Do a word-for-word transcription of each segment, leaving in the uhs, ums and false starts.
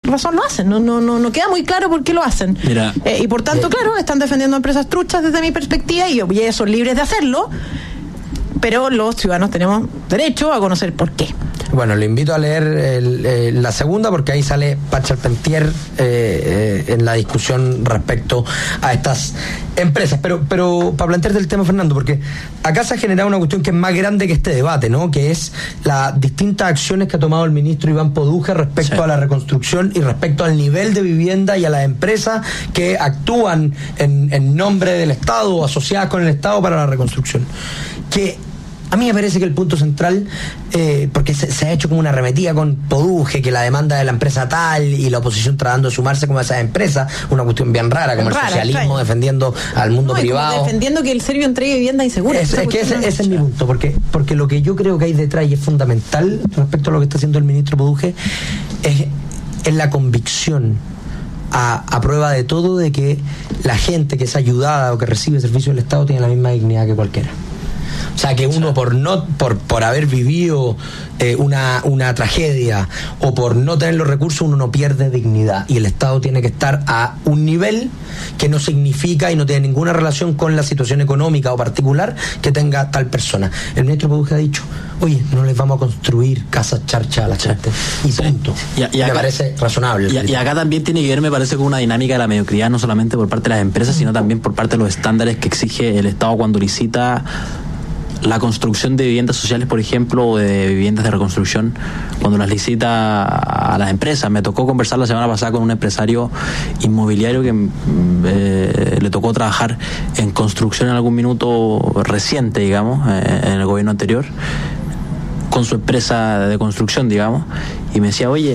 razón lo hacen. No, no, no, no queda muy claro por qué lo hacen. Mira, eh, y por tanto, eh, claro, están defendiendo empresas truchas desde mi perspectiva y, y ellos son libres de hacerlo, pero los ciudadanos tenemos derecho a conocer por qué. Bueno, le invito a leer el, eh, la segunda, porque ahí sale Pat Charpentier eh, eh, en la discusión respecto a estas empresas. Pero, pero para plantearte el tema, Fernando, porque acá se ha generado una cuestión que es más grande que este debate, ¿no? Que es las distintas acciones que ha tomado el ministro Iván Poduje respecto sí. a la reconstrucción y respecto al nivel de vivienda y a las empresas que actúan en, en nombre del Estado o asociadas con el Estado para la reconstrucción. Que a mí me parece que el punto central, eh, porque se, se ha hecho como una arremetida con Poduje, que la demanda de la empresa tal y la oposición tratando de sumarse como a esas empresas, una cuestión bien rara, como rara, el socialismo extraño. defendiendo al mundo no, privado. Defendiendo que el serbio entregue vivienda insegura. Es, es que ese, ese es mi punto, porque, porque lo que yo creo que hay detrás y es fundamental respecto a lo que está haciendo el ministro Poduje es, es la convicción A, a prueba de todo de que la gente que es ayudada o que recibe servicios del Estado tiene la misma dignidad que cualquiera. O sea, que uno por no por por haber vivido eh, una, una tragedia o por no tener los recursos, uno no pierde dignidad. Y el Estado tiene que estar a un nivel que no significa y no tiene ninguna relación con la situación económica o particular que tenga tal persona. El ministro Poduje ha dicho, oye, no les vamos a construir casas charcha a la gente. Y punto. Sí. Y, y acá, me parece razonable. Y, y acá también tiene que ver, me parece, con una dinámica de la mediocridad, no solamente por parte de las empresas, sino también por parte de los estándares que exige el Estado cuando licita la construcción de viviendas sociales, por ejemplo, o de viviendas de reconstrucción, cuando las licita a las empresas. Me tocó conversar la semana pasada con un empresario inmobiliario que eh, le tocó trabajar en construcción en algún minuto reciente, digamos, eh, en el gobierno anterior, con su empresa de construcción, digamos, y me decía, oye,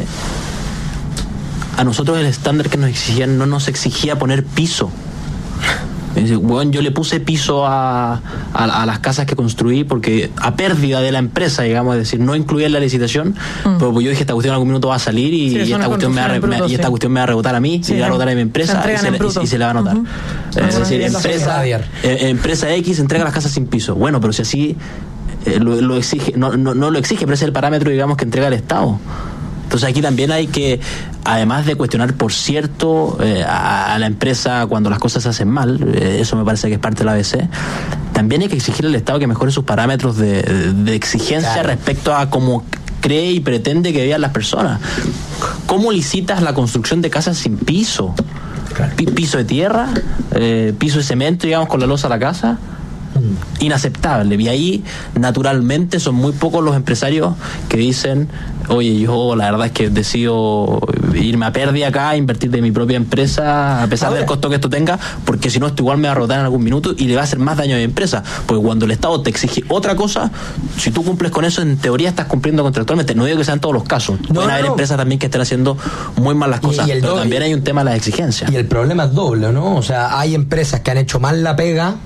a nosotros el estándar que nos exigían no nos exigía poner piso. Bueno, yo le puse piso a, a, a las casas que construí porque a pérdida de la empresa, digamos, es decir, no incluía en la licitación, mm. pero yo dije, esta cuestión en algún minuto va a salir y, sí, y, esta, cuestión me va, bruto, me, sí. y esta cuestión me va a rebotar a mí, sí, y va a rebotar a mi empresa se y, se le, y, y se le va a notar. Uh-huh. Eh, es decir, empresa, eh, empresa X entrega las casas sin piso. Bueno, pero si así eh, lo, lo exige, no, no, no lo exige, pero ese es el parámetro, digamos, que entrega el Estado. Entonces aquí también hay que, además de cuestionar, por cierto, eh, a, a la empresa cuando las cosas se hacen mal, eh, eso me parece que es parte de la A B C, también hay que exigirle al Estado que mejore sus parámetros de, de exigencia claro. respecto a cómo cree y pretende que vivan las personas. ¿Cómo licitas la construcción de casas sin piso? Claro. P- piso de tierra, eh, piso de cemento, digamos, con la losa a la casa. Inaceptable. Y ahí naturalmente son muy pocos los empresarios que dicen, oye, yo la verdad es que decido irme a pérdida acá, invertir de mi propia empresa a pesar Ahora. del costo que esto tenga, porque si no esto igual me va a rotar en algún minuto y le va a hacer más daño a mi empresa, porque cuando el Estado te exige otra cosa, si tú cumples con eso, en teoría estás cumpliendo contractualmente. No digo que sean todos los casos, no, pueden no, haber no. empresas también que estén haciendo muy mal las cosas, y, y pero doble. También hay un tema de las exigencias. Y el problema es doble, ¿no? O sea, hay empresas que han hecho mal la pega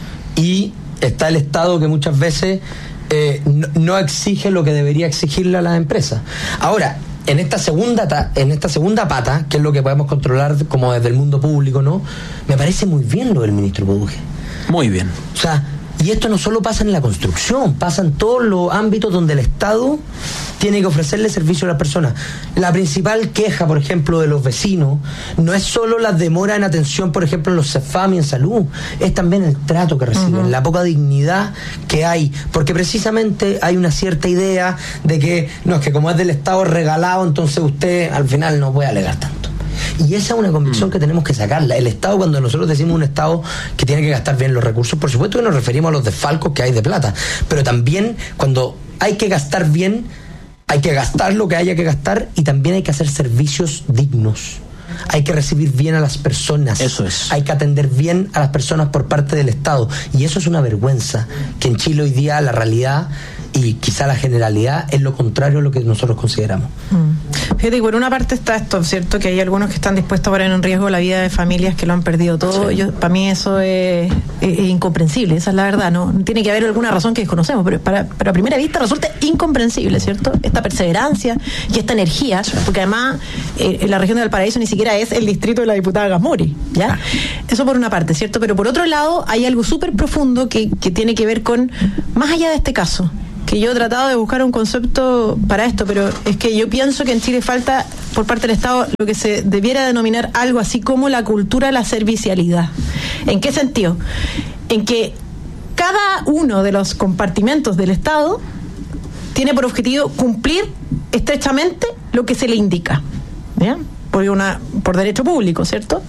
y está el Estado que muchas veces eh, no, no exige lo que debería exigirle a las empresas. Ahora, en esta segunda ta, en esta segunda pata, que es lo que podemos controlar como desde el mundo público, ¿no? Me parece muy bien lo del ministro Poduje. Muy bien. O sea, y esto no solo pasa en la construcción, pasa en todos los ámbitos donde el Estado tiene que ofrecerle servicio a las personas. La principal queja, por ejemplo, de los vecinos no es solo la demora en atención, por ejemplo, en los CEFAM y en salud, es también el trato que reciben, uh-huh. la poca dignidad que hay, porque precisamente hay una cierta idea de que, no, es que como es del Estado regalado, entonces usted al final no puede alegar tanto. Y esa es una convicción mm. que tenemos que sacarla. El Estado, cuando nosotros decimos un Estado que tiene que gastar bien los recursos, por supuesto que nos referimos a los desfalcos que hay de plata, pero también cuando hay que gastar bien, hay que gastar lo que haya que gastar y también hay que hacer servicios dignos. Hay que recibir bien a las personas. Eso es. Hay que atender bien a las personas por parte del Estado. Y eso es una vergüenza, que en Chile hoy día la realidad y quizá la generalidad es lo contrario a lo que nosotros consideramos. Mm. Fíjate, por una parte está esto, ¿cierto? Que hay algunos que están dispuestos a poner en riesgo la vida de familias que lo han perdido todo. Sí. Yo, para mí eso es, es, es incomprensible, esa es la verdad, ¿no? Tiene que haber alguna razón que desconocemos, pero, para, pero a primera vista resulta incomprensible, ¿cierto? Esta perseverancia y esta energía, sí. porque además eh, en la región de Valparaíso ni siquiera es el distrito de la diputada Gasmuri, ¿ya? Ah. Eso por una parte, ¿cierto? Pero por otro lado hay algo súper profundo que, que tiene que ver con, más allá de este caso, que yo he tratado de buscar un concepto para esto, pero es que yo pienso que en Chile falta por parte del Estado lo que se debiera denominar algo así como la cultura de la servicialidad. ¿En qué sentido? En que cada uno de los compartimentos del Estado tiene por objetivo cumplir estrechamente lo que se le indica, ¿bien? Por una, por derecho público, ¿cierto?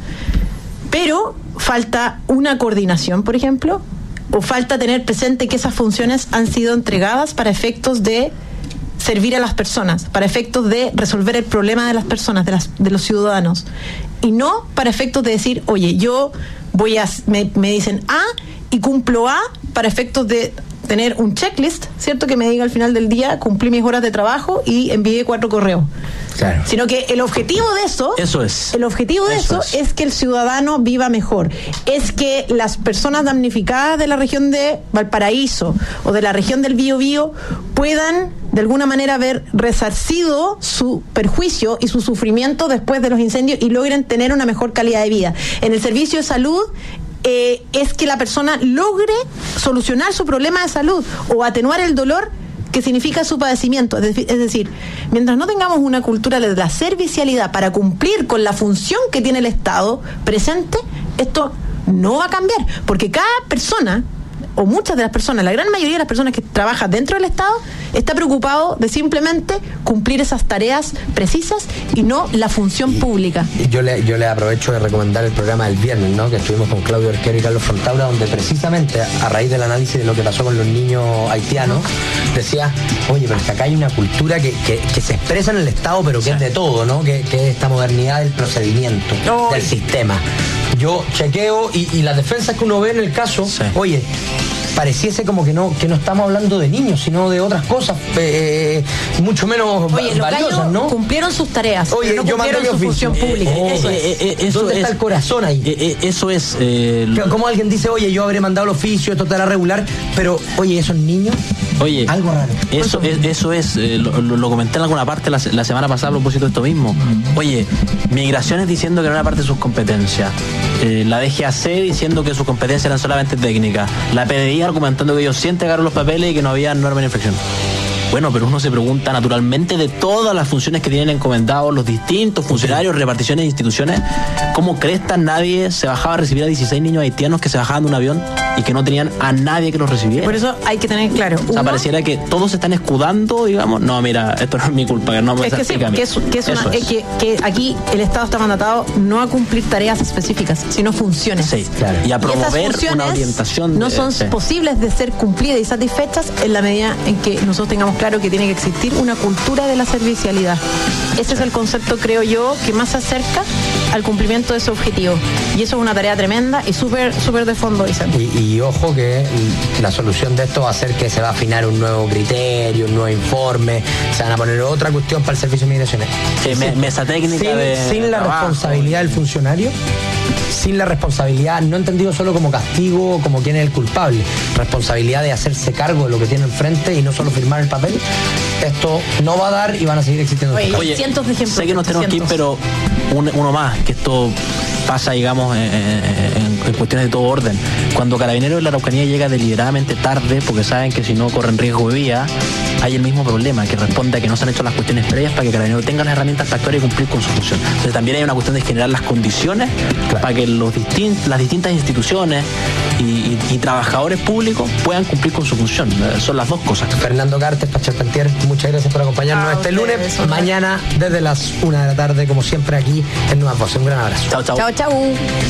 Pero falta una coordinación, por ejemplo, o falta tener presente que esas funciones han sido entregadas para efectos de servir a las personas, para efectos de resolver el problema de las personas, de, las, de los ciudadanos, y no para efectos de decir, oye, yo voy a, me, me dicen A y cumplo A para efectos de tener un checklist, ¿cierto? Que me diga al final del día, cumplí mis horas de trabajo y envié cuatro correos. Claro. Sino que el objetivo de eso, eso es. El objetivo de eso, eso es. es que el ciudadano viva mejor. Es que las personas damnificadas de la región de Valparaíso o de la región del Biobío puedan de alguna manera ver resarcido su perjuicio y su sufrimiento después de los incendios y logren tener una mejor calidad de vida. En el servicio de salud, Eh, es que la persona logre solucionar su problema de salud o atenuar el dolor que significa su padecimiento. Es decir, mientras no tengamos una cultura de la servicialidad para cumplir con la función que tiene el Estado presente, esto no va a cambiar, porque cada persona, o muchas de las personas, la gran mayoría de las personas que trabajan dentro del Estado, está preocupado de simplemente cumplir esas tareas precisas y no la función y, pública. Y yo le, yo le aprovecho de recomendar el programa del viernes, ¿no? Que estuvimos con Claudio Arquero y Carlos Fontaura, donde precisamente a raíz del análisis de lo que pasó con los niños haitianos, decía, oye, pero es que acá hay una cultura que, que, que se expresa en el Estado, pero que sí. es de todo, ¿no? Que, que es esta modernidad del procedimiento, oh. del sistema. Yo chequeo y, y las defensas que uno ve en el caso, sí. oye, pareciese como que no que no estamos hablando de niños, sino de otras cosas eh, mucho menos Oye, va- valiosas, ¿no? Cumplieron sus tareas, Oye, pero no yo cumplieron su función pública. Eh, eso eh, es. eh, eh, eso ¿Dónde es, está el corazón ahí? Eh, eh, eso es... Eh, como alguien dice, oye, yo habré mandado el oficio, esto estará regular, pero, oye, esos niños... Oye, algo raro. Eso es, eso es eh, lo, lo comenté en alguna parte la, la semana pasada a propósito de esto mismo. Oye, Migraciones diciendo que no era parte de sus competencias. Eh, la D G A C diciendo que sus competencias eran solamente técnicas. La P D I argumentando que ellos sí entregaron los papeles y que no había norma de infracción. Bueno, pero uno se pregunta naturalmente de todas las funciones que tienen encomendados los distintos funcionarios, reparticiones e instituciones, ¿cómo cresta nadie se bajaba a recibir a dieciséis niños haitianos que se bajaban de un avión y que no tenían a nadie que los recibiera? Por eso hay que tener claro. O sea, uno, pareciera que todos se están escudando, digamos, no, mira, esto no es mi culpa, que no me es que, sí, que, es, que, es una, es. Que, que aquí el Estado está mandatado no a cumplir tareas específicas, sino funciones. Sí, claro. Y a promover y una orientación. No de, son sí. posibles de ser cumplidas y satisfechas en la medida en que nosotros tengamos claro que tiene que existir una cultura de la servicialidad. Ese es el concepto, creo yo, que más se acerca al cumplimiento de ese objetivo. Y eso es una tarea tremenda y súper súper de fondo, dicen. Y, y ojo que la solución de esto va a ser que se va a afinar un nuevo criterio, un nuevo informe, se van a poner otra cuestión para el servicio de migraciones. Sí, me, mesa técnica sin, de sin la trabajo. responsabilidad del funcionario, sin la responsabilidad, no entendido solo como castigo, como quien es el culpable, responsabilidad de hacerse cargo de lo que tiene enfrente y no solo firmar el papel, esto no va a dar y van a seguir existiendo. Oye, Oye cientos de ejemplos. Sé que nos tenemos que ir, pero un, uno más, que esto pasa, digamos, en, en, en cuestiones de todo orden. Cuando Carabineros de la Araucanía llega deliberadamente tarde, porque saben que si no corren riesgo de vida, hay el mismo problema, que responde a que no se han hecho las cuestiones previas para que Carabineros tenga las herramientas para actuar y cumplir con su función. Entonces también hay una cuestión de generar las condiciones claro. para que los distint, las distintas instituciones y, y, y trabajadores públicos puedan cumplir con su función. Son las dos cosas. Fernando Cartes, Pacharpentier, muchas gracias por acompañarnos ah, este lunes. Eso, mañana desde las una de la tarde, como siempre, aquí en Nuevas Voces. Un gran abrazo. Chao, chao. Chao, chao.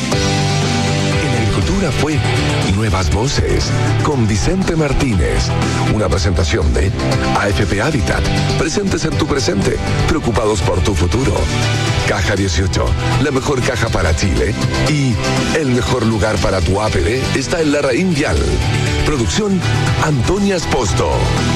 En Agricultura fue Nuevas Voces con Vicente Martínez. Una presentación de A F P Habitat. Presentes en tu presente, preocupados por tu futuro. Caja dieciocho, la mejor caja para Chile. Y el mejor lugar para tu A P D está en Larraín Vial. Producción Antonia Esposto.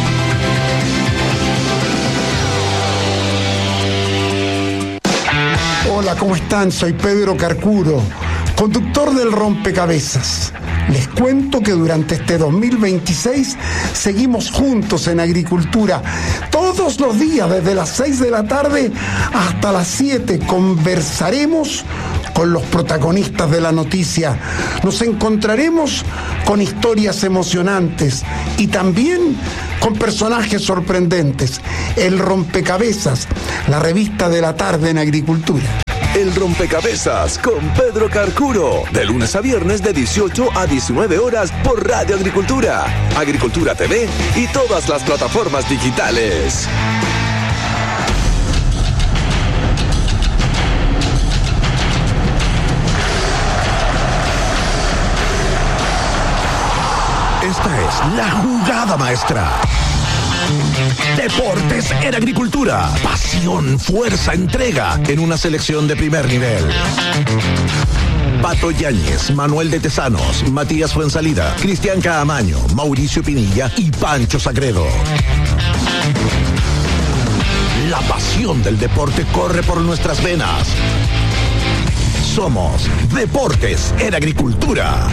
Hola, ¿cómo están? Soy Pedro Carcuro, conductor del Rompecabezas. Les cuento que durante este dos mil veintiséis seguimos juntos en agricultura. Todos los días, desde las seis de la tarde hasta las siete, conversaremos con los protagonistas de la noticia. Nos encontraremos con historias emocionantes y también con personajes sorprendentes. El Rompecabezas, la revista de la tarde en agricultura. El Rompecabezas con Pedro Carcuro, de lunes a viernes de dieciocho a diecinueve horas por Radio Agricultura, Agricultura T V y todas las plataformas digitales. Esta es la jugada maestra. Deportes en agricultura. Pasión, fuerza, entrega en una selección de primer nivel. Pato Yáñez, Manuel de Tesanos, Matías Fuensalida, Cristian Caamaño, Mauricio Pinilla y Pancho Sagredo. La pasión del deporte corre por nuestras venas. Somos Deportes en Agricultura.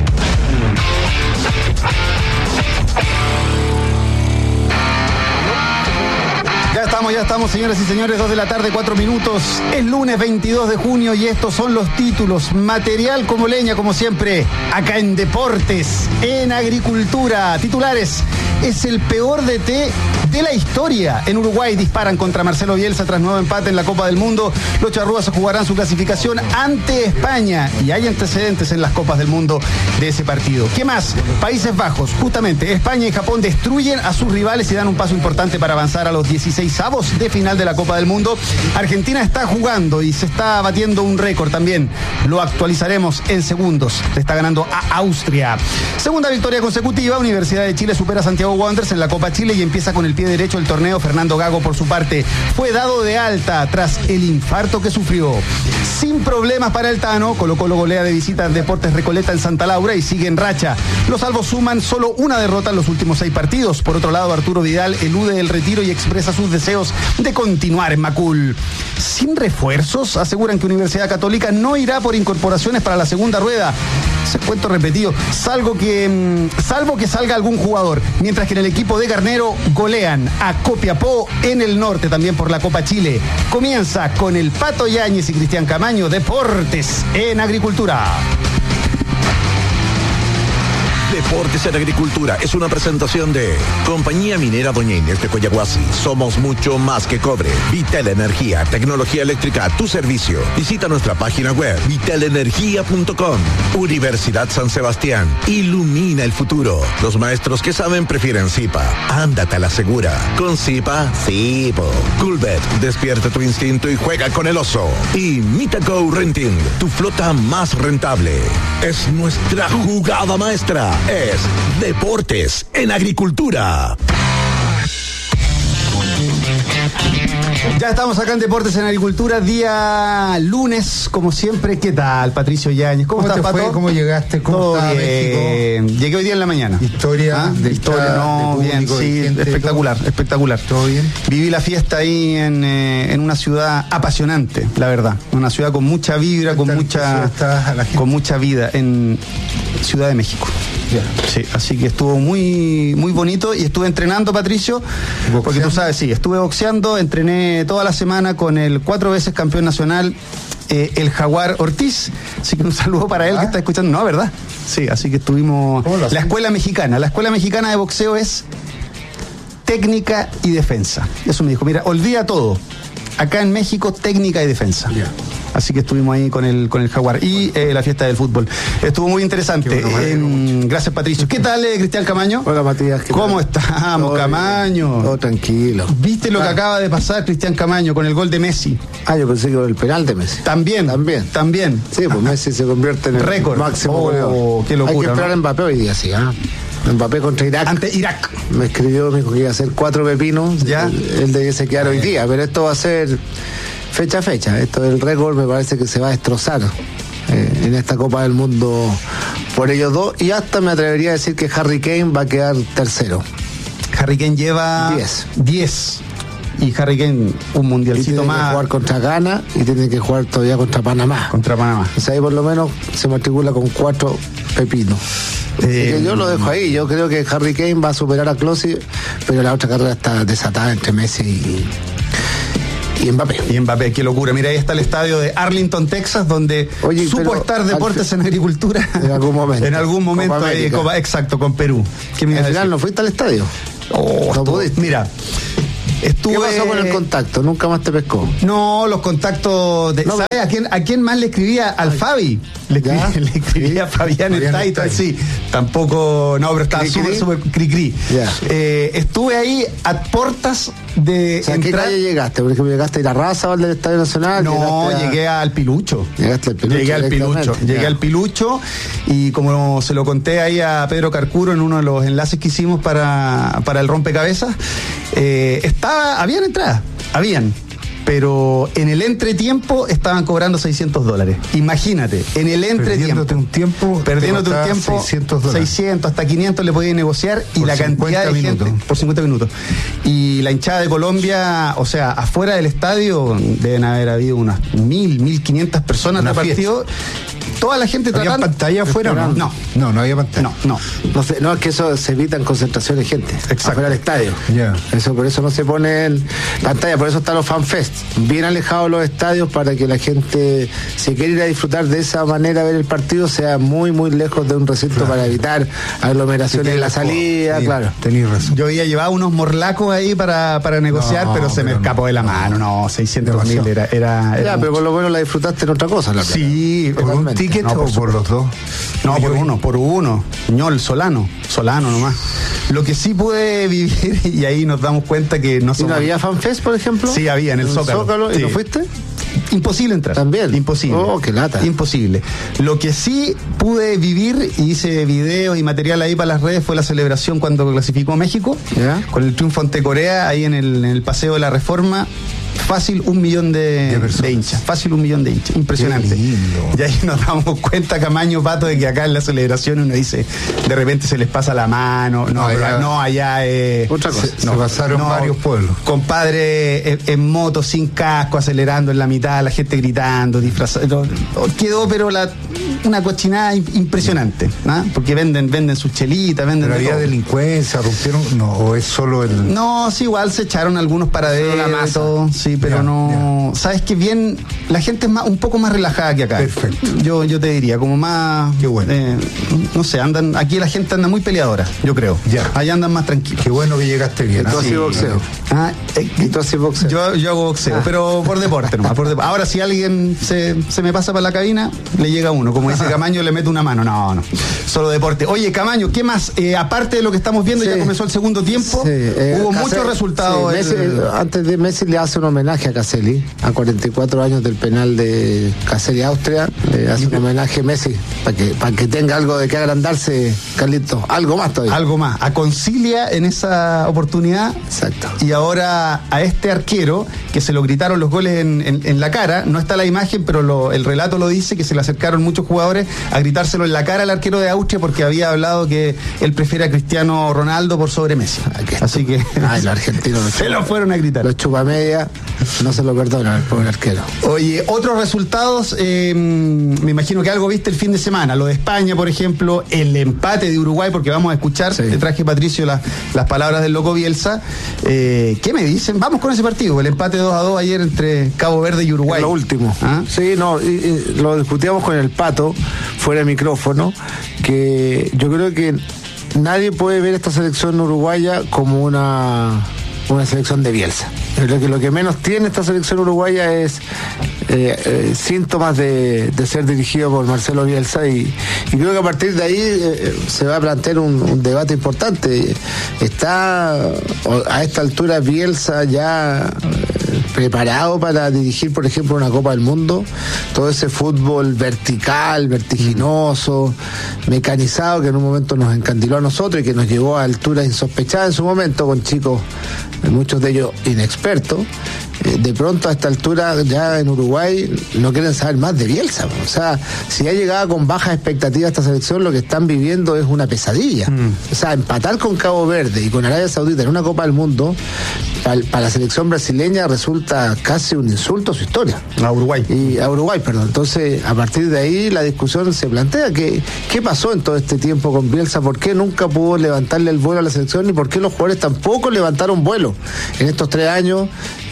Ya estamos, ya estamos, señoras y señores, dos de la tarde, cuatro minutos. Es lunes veintidós de junio y estos son los títulos. Material como leña, como siempre, acá en Deportes, en Agricultura. Titulares: es el peor D T de la historia. En Uruguay disparan contra Marcelo Bielsa tras nuevo empate en la Copa del Mundo. Los charrúas jugarán su clasificación ante España y hay antecedentes en las Copas del Mundo de ese partido. ¿Qué más? Países Bajos, justamente, España y Japón destruyen a sus rivales y dan un paso importante para avanzar a los dieciséis avos de final de la Copa del Mundo. Argentina está jugando y se está batiendo un récord también. Lo actualizaremos en segundos. Le está ganando a Austria. Segunda victoria consecutiva. Universidad de Chile supera a Santiago Wanderers en la Copa Chile y empieza con el pie derecho el torneo. Fernando Gago, por su parte, fue dado de alta tras el infarto que sufrió. Sin problemas para el Tano, Colo Colo golea de visita a Deportes Recoleta en Santa Laura y sigue en racha. Los albos suman solo una derrota en los últimos seis partidos. Por otro lado, Arturo Vidal elude el retiro y expresa sus deseos de continuar en Macul. Sin refuerzos, aseguran que Universidad Católica no irá por incorporaciones para la segunda rueda. Ese cuento repetido, salvo que, salvo que salga algún jugador. Mientras que en el equipo de Garnero golean a Copiapó en el norte, también por la Copa Chile. Comienza con el Pato Yáñez y Cristian Caamaño. Deportes en Agricultura. Deportes en Agricultura es una presentación de Compañía Minera Doña Inés de Coyahuasi. Somos mucho más que cobre. Vitel Energía, tecnología eléctrica a tu servicio. Visita nuestra página web vitel energía punto com. Universidad San Sebastián. Ilumina el futuro. Los maestros que saben prefieren Zipa. Ándate a la segura. Con Zipa, Zipo. Coolbet, despierta tu instinto y juega con el oso. Y Mitaco Renting, tu flota más rentable. Es nuestra jugada maestra. Es Deportes en Agricultura. Ya estamos acá en Deportes en Agricultura, día lunes, como siempre. ¿Qué tal, Patricio Yáñez? ¿Cómo, ¿Cómo estás, te Pato? Fue? ¿Cómo llegaste? ¿Cómo Todo está bien. México? Llegué hoy día en la mañana. Historia, ¿Ah? de historia, no, de bien, público, sí, gente, espectacular, todo. espectacular. ¿Todo bien? Viví la fiesta ahí en, eh, en una ciudad apasionante, la verdad. Una ciudad con mucha vibra, con mucha, con mucha vida, en Ciudad de México. Yeah. Sí, así que estuvo muy muy bonito y estuve entrenando, Patricio, ¿Boxeando? Porque tú sabes, sí, estuve boxeando, entrené toda la semana con el cuatro veces campeón nacional, eh, el Jaguar Ortiz, así que un saludo para él ¿Ah? que está escuchando, no, ¿verdad? Sí, así que estuvimos... La escuela mexicana, la escuela mexicana de boxeo es técnica y defensa, eso me dijo, mira, olvida todo, acá en México técnica y defensa. Yeah. Así que estuvimos ahí con el con el Jaguar y eh, la fiesta del fútbol. Estuvo muy interesante. Bueno, eh, gracias, Patricio. ¿Qué tal, eh, Cristian Caamaño? Hola, Matías. ¿Cómo tal? estamos, todo Caamaño? Bien, todo tranquilo. ¿Viste lo ah. que acaba de pasar, Cristian Caamaño, con el gol de Messi? Ah, yo pensé que era el penal de Messi. También. También. También. Sí, pues Messi se convierte en el récord máximo oh, goleador. Qué locura. Hay que esperar, ¿no? Mbappé hoy día, sí, ¿ah? ¿eh? Mbappé contra Irak. Ante Irak. Me escribió, me dijo que iba a hacer cuatro pepinos. Ya. Él, él debía quedar hoy día, pero esto va a ser fecha a fecha. Esto del récord me parece que se va a destrozar eh, en esta Copa del Mundo por ellos dos. Y hasta me atrevería a decir que Harry Kane va a quedar tercero. Harry Kane lleva diez. diez. Y Harry Kane un mundialcito y más. Tiene que jugar contra Ghana y tiene que jugar todavía contra Panamá. Contra Panamá. O sea, ahí por lo menos se matricula con cuatro pepinos. Eh, que yo lo dejo ahí. Yo creo que Harry Kane va a superar a Klose, pero la otra carrera está desatada entre Messi y. Y Mbappé. Y Mbappé, qué locura. Mira, ahí está el estadio de Arlington, Texas, donde Oye, supo estar Deportes en Agricultura. En algún momento. En algún momento, ahí, Copa, exacto, con Perú. ¿Qué me al final no fuiste al estadio? Oh, No estuve- pudiste. mira, estuve... ¿Qué pasó con el contacto? Nunca más te pescó. No, los contactos de, No, ¿sabes a quién, a quién más le escribía? Al Fabi. Le ¿Ya? escribía, le escribía a Fabián Fabián Estaito, Estaito. sí. Tampoco, no, pero estaba ¿Cri-cri? súper, súper cri-cri. Ya. Eh, estuve ahí a portas de O sea, ¿a qué entrar- calle llegaste? Por ejemplo, ¿llegaste a ir a Raza o al del Estadio Nacional? No, ¿Llegaste a- llegué al Pilucho. Llegaste al Pilucho Llegué al Pilucho. directamente. Llegué Ya. al Pilucho y como se lo conté ahí a Pedro Carcuro en uno de los enlaces que hicimos para, para el rompecabezas, eh, estaba, habían entradas, habían. Pero en el entretiempo estaban cobrando seiscientos dólares. Imagínate, en el entretiempo. Perdiéndote un tiempo. Perdiéndote te un costaba tiempo, seiscientos dólares. seiscientos, hasta quinientos le podías negociar y Por la cantidad de cincuenta gente, minutos. por cincuenta minutos. Y la hinchada de Colombia, o sea, afuera del estadio deben haber habido unas mil, mil quinientas personas Una de partido. Toda la gente ¿Había tratando... pantalla afuera o no? No. No, no había pantalla. No, no. No sé, no, es que eso se evitan concentraciones de gente. Exacto. Afuera del estadio. Ya. Eso, por eso no se pone en pantalla, por eso están los fanfest, bien alejados de los estadios para que la gente, si quiere ir a disfrutar de esa manera a ver el partido, sea muy, muy lejos de un recinto Claro. para evitar aglomeraciones en la salida, Sí, claro. Tenías razón. Yo había llevado unos morlacos ahí para, para negociar, No, pero se me pero escapó no. de la mano. No, seiscientos mil Demasiado. era, era, era Ya, pero mucho. por lo menos la disfrutaste en otra cosa, la plata. Sí, ¿Por un Totalmente. ticket No, o por por supuesto. los dos? No, por Yo- uno, por uno. Ñol, Solano, Solano nomás. Lo que sí pude vivir, y ahí nos damos cuenta que no ¿Y somos... no había fanfest, por ejemplo? Sí, había en el Zócalo. ¿Y Sí. no fuiste? Imposible entrar. También. Imposible. Oh, qué lata. Imposible. Lo que sí pude vivir y hice videos y material ahí para las redes fue la celebración cuando clasificó México. ¿Ya? Con el triunfo ante Corea ahí en el, en el Paseo de la Reforma. Fácil un millón de, De personas. de hinchas. Fácil un millón de hinchas. Impresionante. Qué lindo. Y ahí nos damos cuenta, Camaño Pato, de que acá en la celebración uno dice, de repente se les pasa la mano. No, No, pero allá- no allá es. Otra cosa. Se pasaron varios pueblos. Compadre en, en moto, sin casco, acelerando en la mitad, la gente gritando, disfrazado. Quedó, pero la, una cochinada im- impresionante, ¿no? Porque venden, venden sus chelitas, venden. ¿Pero de había todo. delincuencia, rompieron? No, o es solo el. No, sí, igual se echaron algunos paraderos Solo la masa. y todo, sí, pero Ya, no. Sabes que bien, la gente es más, un poco más relajada que acá. Perfecto. Yo, yo te diría, como más. Qué bueno. eh, no sé, andan, aquí la gente anda muy peleadora, yo creo. Ya. Allá andan más tranquilos. Qué bueno que llegaste bien. Y tú ¿ah? haces boxeo. Ah, eh, Y tú haces boxeo. Yo, yo hago boxeo, pero por deporte nomás. Por dep- Ahora, si alguien se, se me pasa para la cabina, le llega uno. Como dice Camaño, le meto una mano. No, no. Solo deporte. Oye, Camaño, ¿qué más? Eh, aparte de lo que estamos viendo, Sí. ya comenzó el segundo tiempo. Sí, eh, Hubo Caselli- muchos resultados. sí, el- Messi, antes de Messi le hace un homenaje a Caselli, a cuarenta y cuatro años del penal de Caselli, Austria. Le hace un homenaje a Messi, para que, para que tenga algo de que agrandarse, Carlito. Algo más todavía. Algo más. A Concilia en esa oportunidad. Exacto. Y ahora a este arquero, que se lo gritaron los goles en, en- en la cara, no está la imagen, pero lo- el relato lo dice, que se le acercaron muchos jugadores a gritárselo en la cara al arquero de Austria porque había hablado que él prefiere a Cristiano Ronaldo por sobre Messi. Ay, qué Así que Ay, los argentinos. los se lo fueron a gritar. Los chupamedia no se lo perdonan al pobre arquero. Oye, otros resultados, eh, me imagino que algo viste el fin de semana, lo de España, por ejemplo, el empate de Uruguay, porque vamos a escuchar, Sí. te traje, Patricio, la- las palabras del loco Bielsa. Eh, ¿Qué me dicen? Vamos con ese partido, el empate dos a dos ayer entre Cabo Verde y Uruguay. Lo último. ¿Ah? Sí, no, y- y lo discutíamos con el Pato, fuera de micrófono, que yo creo que nadie puede ver esta selección uruguaya como una, una selección de Bielsa. Yo creo que lo que menos tiene esta selección uruguaya es eh, eh, síntomas de, de ser dirigido por Marcelo Bielsa y, y creo que a partir de ahí eh, se va a plantear un, un debate importante. Está o- a esta altura Bielsa ya eh, preparado para dirigir, por ejemplo, una Copa del Mundo, todo ese fútbol vertical, vertiginoso, mecanizado que en un momento nos encandiló a nosotros y que nos llevó a alturas insospechadas en su momento con chicos, eh, muchos de ellos inexpertos. Eh, de pronto a esta altura ya en Uruguay no quieren saber más de Bielsa. O sea, si ha llegado con bajas expectativas esta selección, lo que están viviendo es una pesadilla. O sea, empatar con Cabo Verde y con Arabia Saudita en una Copa del Mundo para, para la selección brasileña resulta casi un insulto a su historia. A Uruguay. Y a Uruguay, perdón. Entonces, a partir de ahí la discusión se plantea que qué pasó en todo este tiempo con Bielsa, por qué nunca pudo levantarle el vuelo a la selección y por qué los jugadores tampoco levantaron vuelo. En estos tres años eh, se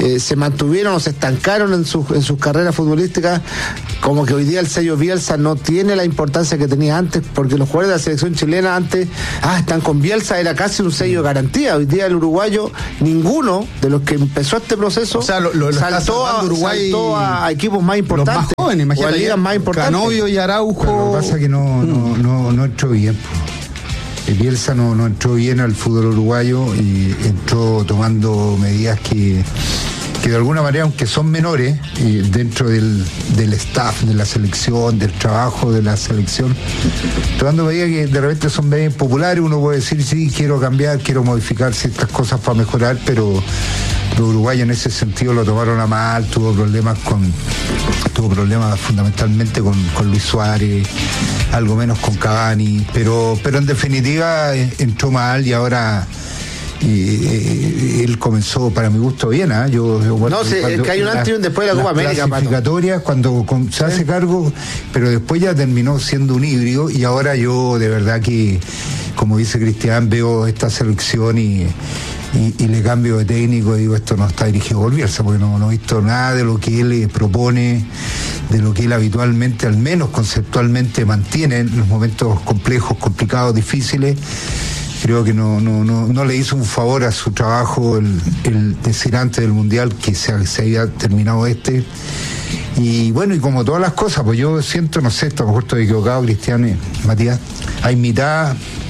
mantuvieron o se estancaron en, su, en sus carreras futbolísticas, como que hoy día el sello Bielsa no tiene la importancia que tenía antes, porque los jugadores de la selección chilena antes, ah, están con Bielsa, era casi un sello de garantía. Hoy día el uruguayo, ninguno de los que empezó este proceso, o sea, lo, lo, lo saltó, a, Uruguay, saltó a equipos más importantes, los más jóvenes, imagínate, o a ligas más importantes. Canovio y Araujo. Lo que pasa es que no, no, no, no entró bien. Bielsa no, no entró bien al fútbol uruguayo y entró tomando medidas que, que de alguna manera, aunque son menores, y dentro del, del staff, de la selección, del trabajo de la selección, tomando medidas que de repente son medidas populares. Uno puede decir, sí, quiero cambiar, quiero modificar ciertas cosas para mejorar, pero los uruguayos en ese sentido lo tomaron a mal. Tuvo problemas con tuvo problemas fundamentalmente con, con Luis Suárez, algo menos con Cavani, pero pero en definitiva entró mal y ahora y, y, él comenzó, para mi gusto, bien. ¿eh? yo, yo no sé, es que hay un antes y un después de la Copa América, clasificatorias, cuando con, se hace cargo, pero después ya terminó siendo un híbrido, y ahora yo de verdad que, como dice Cristian, veo esta selección y Y, y le cambio de técnico y digo, esto no está dirigido por Bielsa, porque no, no he visto nada de lo que él propone, de lo que él habitualmente, al menos conceptualmente, mantiene en los momentos complejos, complicados, difíciles. Creo que no, no, no, no le hizo un favor a su trabajo el, el decir antes del Mundial que se, se había terminado este. Y bueno, y como todas las cosas, pues yo siento, no sé, a lo mejor estoy equivocado, Cristian y Matías, hay mitad...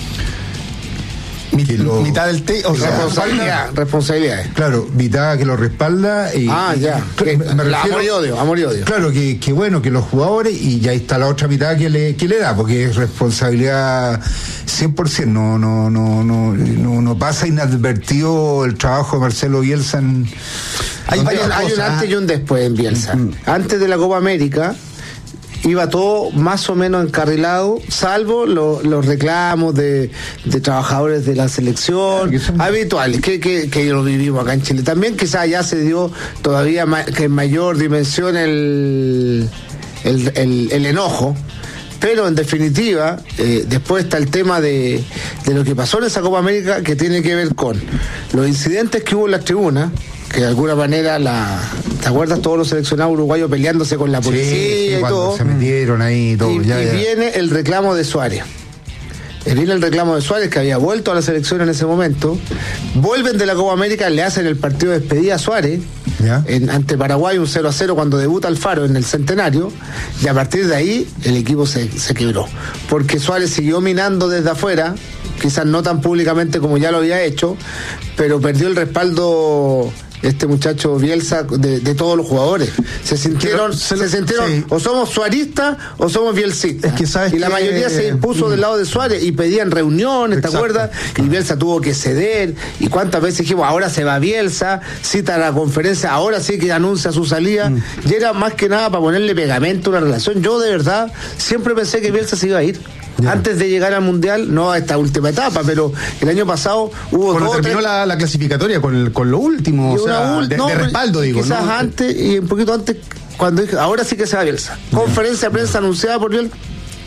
Lo, mitad del te, o sea, responsabilidad, responsabilidades. Claro, mitad que lo respalda y, ah, ya. Y, que, me refiero, amor y odio, amor y odio. Claro, que, que bueno, que los jugadores, y ya está la otra mitad que le, que le da, porque es responsabilidad cien por ciento. No, no, no, no, no, no pasa inadvertido el trabajo de Marcelo Bielsa en, hay, hay, un, hay un antes y un después en Bielsa. Mm. Antes de la Copa América iba todo más o menos encarrilado, salvo los lo reclamos de, de trabajadores de la selección, claro, son... habituales, que, que, que lo vivimos acá en Chile. También quizás ya se dio todavía ma, que en mayor dimensión el, el, el, el enojo, pero en definitiva, eh, después está el tema de, de lo que pasó en esa Copa América, que tiene que ver con los incidentes que hubo en las tribunas, que de alguna manera la ¿te acuerdas? Todos los seleccionados uruguayos peleándose con la policía, sí, sí, y todo. Se metieron ahí todo. Y, ya, y ya. viene el reclamo de Suárez. Viene el reclamo de Suárez, que había vuelto a la selección en ese momento. Vuelven de la Copa América, le hacen el partido de despedida a Suárez, en, ante Paraguay, un cero a cero cuando debuta Alfaro en el Centenario, y a partir de ahí el equipo se, se quebró. Porque Suárez siguió minando desde afuera, quizás no tan públicamente como ya lo había hecho, pero perdió el respaldo este muchacho Bielsa de, de todos los jugadores. Se sintieron, se, se sintieron sí. o somos suaristas o somos bielsistas. Es que sabes y la que, mayoría se impuso mm. del lado de Suárez y pedían reuniones, ¿te acuerdas? Y Bielsa tuvo que ceder. Y cuántas veces dijimos, ahora se va Bielsa, cita la conferencia, ahora sí que anuncia su salida. Mm. Y era más que nada para ponerle pegamento a una relación. Yo de verdad siempre pensé que Bielsa se iba a ir. Ya. Antes de llegar al Mundial, no a esta última etapa, pero el año pasado hubo cuando dos, terminó tres... la, la clasificatoria con, el, con lo último, o sea, ul... de, no, de respaldo, digo. Quizás ¿no? antes y un poquito antes, cuando dije, ahora sí que se va Bielsa. Ya. Conferencia de prensa anunciada por Bielsa.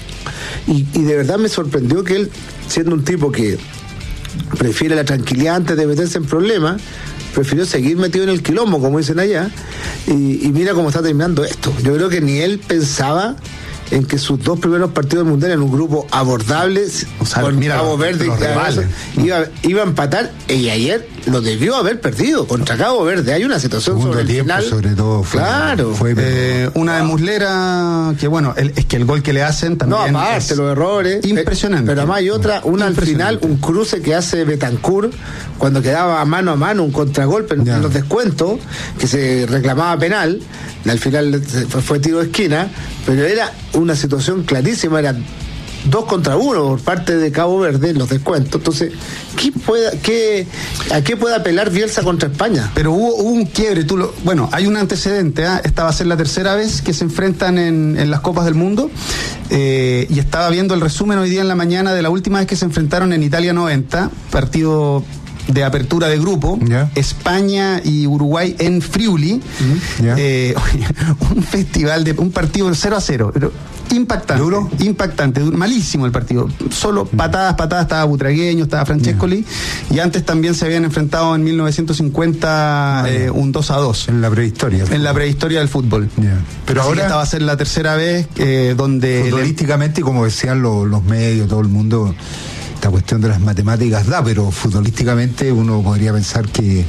Y, y de verdad me sorprendió que él, siendo un tipo que prefiere la tranquilidad antes de meterse en problemas, prefirió seguir metido en el quilombo, como dicen allá, y, y mira cómo está terminando esto. Yo creo que ni él pensaba en que sus dos primeros partidos del Mundial en un grupo abordable, o sea, con mira, Cabo Verde los, los y iba, iba a empatar, y ayer lo debió haber perdido contra Cabo Verde. Hay una situación Segundo sobre el tiempo, final. Sobre todo fue, claro. Fue, eh, una de Muslera, que bueno, el, es que el gol que le hacen también. No, aparte, los errores. Impresionante. Pero además hay otra, una al final, un cruce que hace Betancourt cuando quedaba mano a mano, un contragolpe en, en los descuentos, que se reclamaba penal. Al final fue, fue tiro de esquina, pero era una situación clarísima, era dos contra uno por parte de Cabo Verde en los descuentos. Entonces, ¿qué pueda, qué, ¿a qué puede apelar Bielsa contra España? Pero hubo, hubo un quiebre, tú lo, bueno, hay un antecedente, ¿eh? Esta va a ser la tercera vez que se enfrentan en, en las Copas del Mundo, eh, y estaba viendo el resumen hoy día en la mañana de la última vez que se enfrentaron en Italia noventa, partido de apertura de grupo, Yeah. España y Uruguay en Friuli, Mm-hmm. Yeah. eh, un festival de un partido cero a cero, pero impactante, ¿Duro? impactante, du- malísimo el partido, solo patadas, patadas, estaba Butragueño, estaba Francescoli, y antes también se habían enfrentado en mil novecientos cincuenta Ah, eh, yeah. un dos a dos. En la prehistoria. En la prehistoria del fútbol. Yeah. Pero Así que ahora, esta va a ser la tercera vez eh, donde el- futbolísticamente, como decían los, los medios, todo el mundo, esta cuestión de las matemáticas da, pero futbolísticamente uno podría pensar que,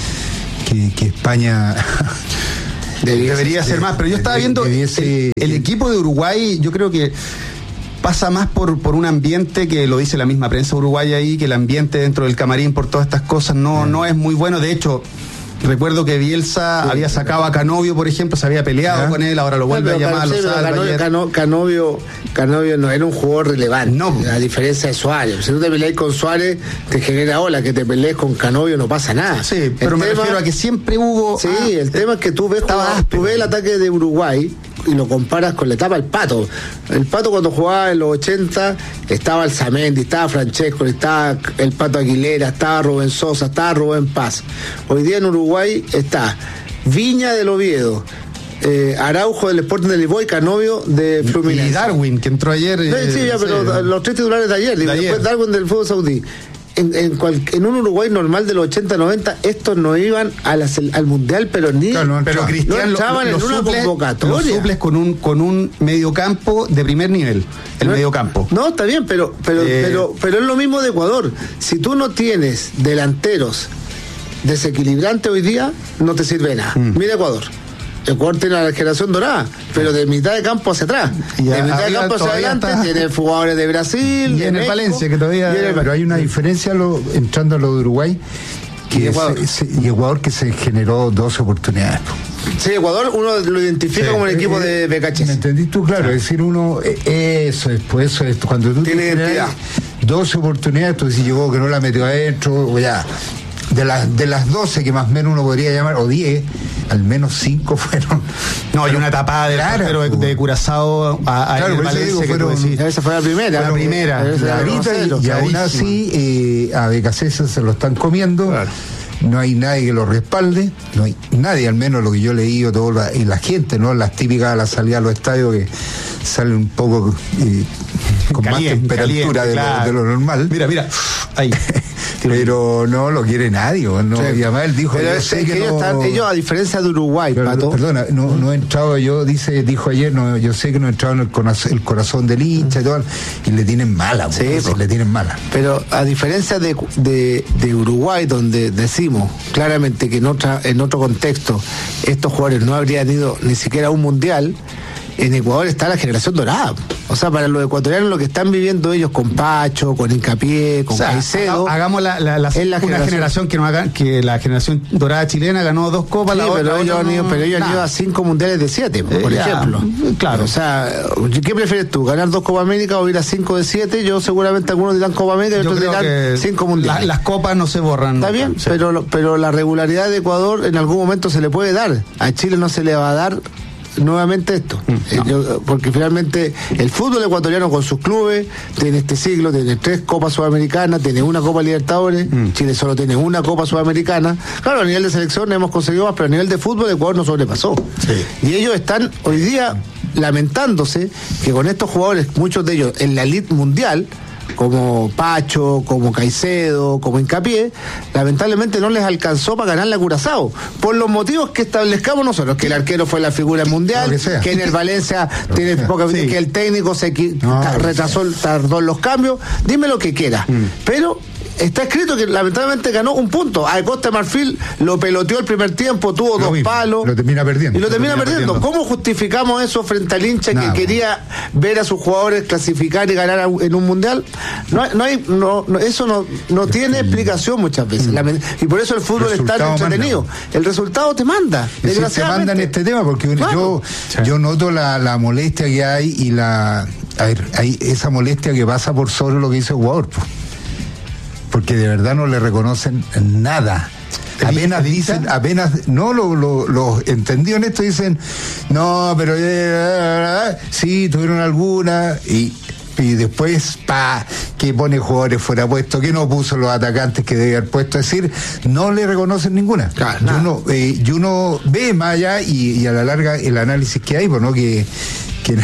que, que España debería ser más, pero yo estaba viendo debiese- el, el equipo de Uruguay, yo creo que pasa más por, por un ambiente que lo dice la misma prensa uruguaya ahí, que el ambiente dentro del camarín por todas estas cosas no, no es muy bueno. De hecho, recuerdo que Bielsa había sacado a Canovio, por ejemplo, se había peleado ¿Ah? con él, ahora lo vuelve No, a pero llamar, lo Canovio, salva Canovio, ayer. Cano- Canovio, Canovio no era un jugador relevante, No. a diferencia de Suárez. Si tú te peleas con Suárez, te genera ola, que te pelees con Canovio no pasa nada. Sí, pero El me tema- refiero a que siempre hubo... Sí, ah, el tema es que tú ves, estaba jugar- áspero. tú ves el ataque de Uruguay y lo comparas con la etapa del Pato. El Pato cuando jugaba en los ochenta estaba el Zamendi, estaba Francesco, estaba el Pato Aguilera, estaba Rubén Sosa, estaba Rubén Paz. Hoy día en Uruguay está Viña del Oviedo, eh, Araujo del Sporting de Lisboa y Canovio de Fluminense. Y Darwin, que entró ayer... Sí, eh, sí, ya, pero sí. los tres titulares de ayer, digo, De ayer. después Darwin del fútbol saudí. En, en, cual- en un Uruguay normal de los ochenta noventa, estos no iban a la sel- al mundial, pero ni. Claro, no Pero entraba. Cristian No lo- entraban lo en una suples- convocatoria. lo suples con un con un mediocampo de primer nivel, el No- mediocampo. No, está bien, pero, pero, Eh. pero, pero es lo mismo de Ecuador. Si tú no tienes delanteros desequilibrantes hoy día, no te sirve de nada. Mm. Mira Ecuador. Ecuador tiene la generación dorada, pero de mitad de campo hacia atrás. Y de mitad de arriba campo hacia todavía adelante está- tiene jugadores de Brasil, Y de en el México, Valencia, que todavía- y en el- Pero hay una diferencia lo, entrando a lo de Uruguay Y que Ecuador. se- se- y Ecuador que se generó doce oportunidades. Sí, Ecuador uno lo identifica Sí. como el equipo de ¿Me Becachis. entendís tú? Claro, es decir, uno, eh, eso es, pues eso es, cuando tú Tiene tienes identidad. doce oportunidades, tú dices, llegó que no la metió adentro, o ya, de las, de las doce que más o menos uno podría llamar, o diez, al menos cinco fueron. No, hay una tapada de Claro, portero de, pues. de Curazao a, a Claro, el por eso Valencia digo, que tú fueron- decís. Esa fue la primera. Fue la primera, Esa la era Ahorita, cero, y aún clarísima. así, eh, a Becasese se lo están comiendo. Claro. No hay nadie que lo respalde, no hay nadie, al menos lo que yo he leído, todo la, y la gente, ¿no? Las típicas a la salida a los estadios que salen un poco eh, con Caliente, más temperatura caliente, de, claro. lo, de lo normal. Mira, mira, ahí. Pero no lo quiere nadie, ¿no? Sí. Y además él dijo, Pero yo es sé que que ellos, no... están- ellos, a diferencia de Uruguay, Pero, Pato, perdona, no, no he entrado, yo dice, dijo ayer, no, yo sé que no he entrado en el corazón, el corazón del hincha y todo, y le tienen mala, Sí, pues, po. le tienen mala. pero a diferencia de, de, de Uruguay, donde decimos claramente que en, otra, en otro contexto estos jugadores no habrían ido ni siquiera a un mundial, en Ecuador está la generación dorada. O sea, para los ecuatorianos lo que están viviendo ellos con Pacho, con Hincapié, con O sea, Caicedo. haga- hagamos la, la, la- es la una generación, generación- que no haga, que la generación dorada chilena ganó dos copas, Sí, la pero otra, ellos han no- ido, pero ellos han nada. ido a cinco mundiales de siete, por Eh, ya, ejemplo. claro. O sea, ¿qué prefieres tú? ¿Ganar dos Copa América o ir a cinco de siete? Yo seguramente algunos dirán Copa América y Yo otros creo dirán que cinco mundiales. la- las copas no se borran. Está nunca. bien, Sí. pero, lo- pero la regularidad de Ecuador en algún momento se le puede dar. A Chile no se le va a dar nuevamente esto. Eh, yo- porque finalmente el fútbol ecuatoriano con sus clubes tiene este siglo, tiene tres Copas Sudamericanas, tiene una Copa Libertadores, Chile solo tiene una Copa Sudamericana. Claro, a nivel de selección hemos conseguido más, pero a nivel de fútbol Ecuador no sobrepasó. Y ellos están hoy día lamentándose que con estos jugadores, muchos de ellos en la elite mundial, como Pacho, como Caicedo, como Hincapié, lamentablemente no les alcanzó para ganarle a Curazao, por los motivos que establezcamos nosotros, que el arquero fue la figura mundial, Lo que sea. que en el Valencia tiene sea. poca Sí. que el técnico se equi- No, ta- lo que retrasó, tardó en los cambios, dime lo que quiera, pero está escrito que lamentablemente ganó un punto. A Costa de Marfil lo peloteó el primer tiempo, tuvo Lo dos mismo, palos. lo termina perdiendo. Y lo Lo termina, termina perdiendo. perdiendo. ¿Cómo justificamos eso frente al hincha Nada, que quería ver a sus jugadores clasificar y ganar a- en un mundial? No, hay- no hay, no, no- eso no, no tiene explicación muchas veces. Lamen- Y por eso el fútbol es tan Resultado entretenido. manda. El resultado te manda. Es decir, se desgraciadamente. mandan este tema porque uno- Claro. yo, yo noto la, la molestia que hay y la a ver, hay esa molestia que pasa por sobre lo que hizo Ecuador, po. Porque de verdad no le reconocen nada. Apenas dicen, apenas, no lo, lo, lo entendió en esto, dicen, no, pero eh, sí, tuvieron alguna, y y después pa que pone jugadores fuera puesto, que no puso los atacantes que debe haber puesto, es decir, no le reconocen ninguna. Claro, y, uno, eh, y uno ve más allá y, y a la larga el análisis que hay, pues, ¿no? que que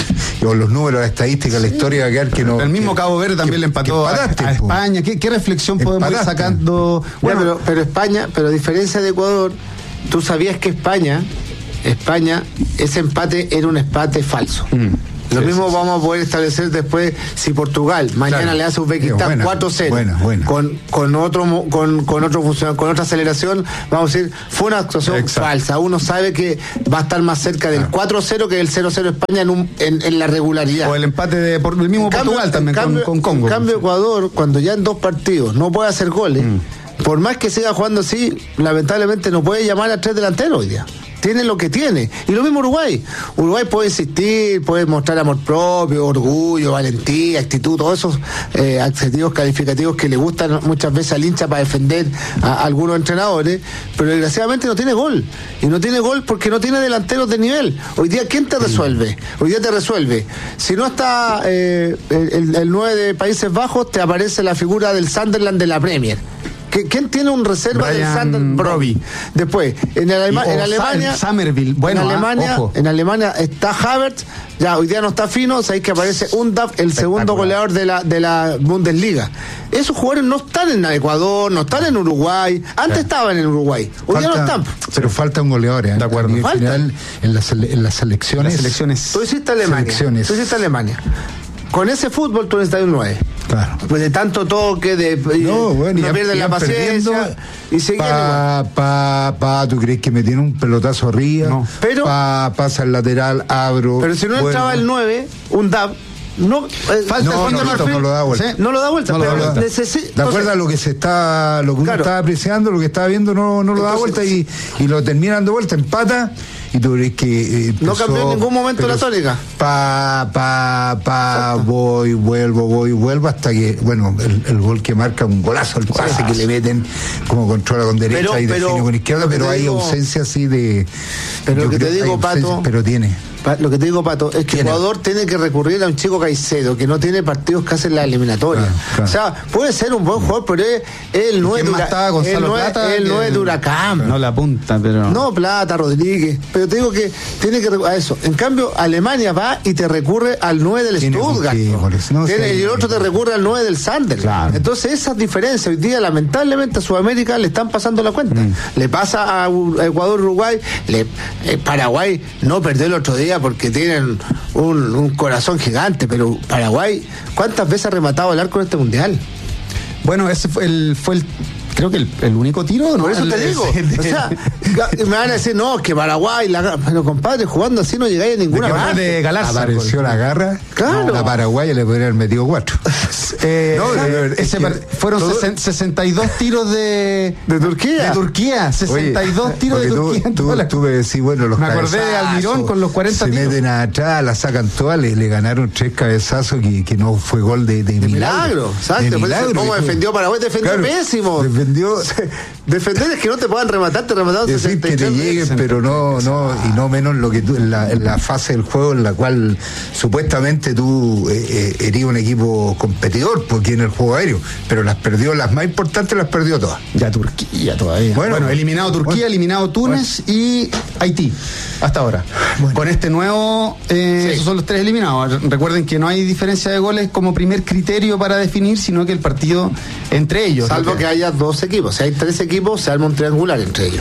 con los números, la estadística, la historia va a quedar que no. El mismo que, Cabo Verde también que, le empató a, a España. ¿Qué, ¿Qué reflexión podemos ir sacando? Bueno, pero, pero España, pero a diferencia de Ecuador, tú sabías que España, España, ese empate era un empate falso. Mm. Lo sí, mismo sí, vamos sí. a poder establecer después si Portugal mañana claro. le hace a Uzbekistán cuatro cero buena, buena. con con otro con con otro función, con otra aceleración, vamos a decir, fue una actuación Exacto. falsa. Uno sabe que va a estar más cerca del claro. cuatro cero que del cero cero España en, un, en, en la regularidad. O el empate de por, el mismo en Portugal cambio, también cambio, con, con Congo. En cambio Ecuador, cuando ya en dos partidos no puede hacer goles, mm. por más que siga jugando así, lamentablemente no puede llamar a tres delanteros hoy día. Tiene lo que tiene. Y lo mismo Uruguay. Uruguay puede insistir, puede mostrar amor propio, orgullo, valentía, actitud, todos esos eh, adjetivos calificativos que le gustan muchas veces al hincha para defender a, a algunos entrenadores, pero desgraciadamente no tiene gol. Y no tiene gol porque no tiene delanteros de nivel. Hoy día, ¿quién te resuelve? Hoy día te resuelve. Si no está eh, el, el nueve de Países Bajos, te aparece la figura del Sunderland de la Premier. ¿Quién tiene un reserva Brian del Sunderland? Broby. Después, en, Alema en Alemania, Summerville. Bueno, en Alemania, ah, en Alemania está Havertz. Ya hoy día no está fino, sabéis que aparece Undav, el segundo goleador de la de la Bundesliga. Esos jugadores no están en Ecuador, no están en Uruguay. Antes sí. estaban en Uruguay, hoy falta, día no están. Pero falta un goleador, ¿eh? De acuerdo. En general, en las, en las selecciones. Las selecciones. Tú hiciste Alemania. Selecciones. Tú hiciste Alemania. Con ese fútbol tú necesitas un nueve. Claro. Pues de tanto toque, de no, bueno, no pierden la paciencia y seguir pa, pa, pa, ¿tú crees que me tiene un pelotazo arriba? No. Pero pa, pasa el lateral, abro. Pero si no bueno. entraba el nueve, un D A B, no, eh, falta no, no, no, no lo da vuelta. ¿Sí? No lo da vuelta, no pero lo da vuelta. Necesi- ¿De acuerdo a lo que se está, lo que claro. uno estaba apreciando, lo que estaba viendo, no, no lo da vuelta y, y lo termina dando vuelta, empata. Y tú crees que eh, no cambió en ningún momento la tónica. Pa, pa, pa, Exacto. voy, vuelvo, voy, vuelvo, hasta que, bueno, el, el gol que marca un golazo, el pase que le meten, como controla con derecha pero, y define con izquierda, pero hay digo, ausencia así de. Pero lo que te digo, Pato. Pero tiene. Lo que te digo, Pato, es que Ecuador tiene que recurrir a un chico Caicedo que no tiene partidos que hacen la eliminatoria. Claro, claro. O sea, puede ser un buen jugador, pero es el nueve de Huracán. No la punta, pero. No, Plata, Rodríguez. Pero te digo que tiene que recurrir a eso. En cambio, Alemania va y te recurre al nueve del tiene Stuttgart. No tiene, y el otro te recurre al nueve del Sunderland. Claro. Entonces, esas diferencias hoy día, lamentablemente, a Sudamérica le están pasando la cuenta. Mm. Le pasa a Ecuador, Uruguay, le, eh, Paraguay no perdió el otro día porque tienen un, un corazón gigante, pero Paraguay, ¿cuántas veces ha rematado el arco en este mundial? Bueno, ese fue el, fue el creo que el, el único tiro, ¿no? Por eso el, te digo. El, el, o sea, me van a decir, no, que Paraguay, la, pero compadre, jugando así no llegáis a ninguna parte. De Galarza. Apareció la garra. Claro. A Paraguay le podrían haber metido cuatro. eh, no, de, ese, que, fueron todo, sesenta y dos tiros de, de Turquía. De Turquía. sesenta y dos Oye, tiros de Turquía. Tú, tú, tú me decís, bueno, los me acordé de Almirón con los cuarenta se tiros. Se meten atrás, la sacan todas, le, le ganaron tres cabezazos que, que no fue gol de, de, de milagro. Exacto. De milagro. ¿Cómo defendió Paraguay? Defendió claro, pésimo. Defendió. Defender es que no te puedan rematar, te remataron decir que te lleguen, pero no, no, y no menos lo que tú, en la, en la fase del juego en la cual supuestamente tú eh, eh, eres un equipo competidor, porque en el juego aéreo, pero las perdió, las más importantes las perdió todas. Ya Turquía todavía. Bueno, bueno eliminado Turquía, bueno, eliminado Túnez bueno. y Haití, hasta ahora. Bueno. Con este nuevo, eh, sí. esos son los tres eliminados. Recuerden que no hay diferencia de goles como primer criterio para definir, sino que el partido entre ellos. Salvo que... que haya dos equipos, si hay tres equipos se arma un triangular entre ellos.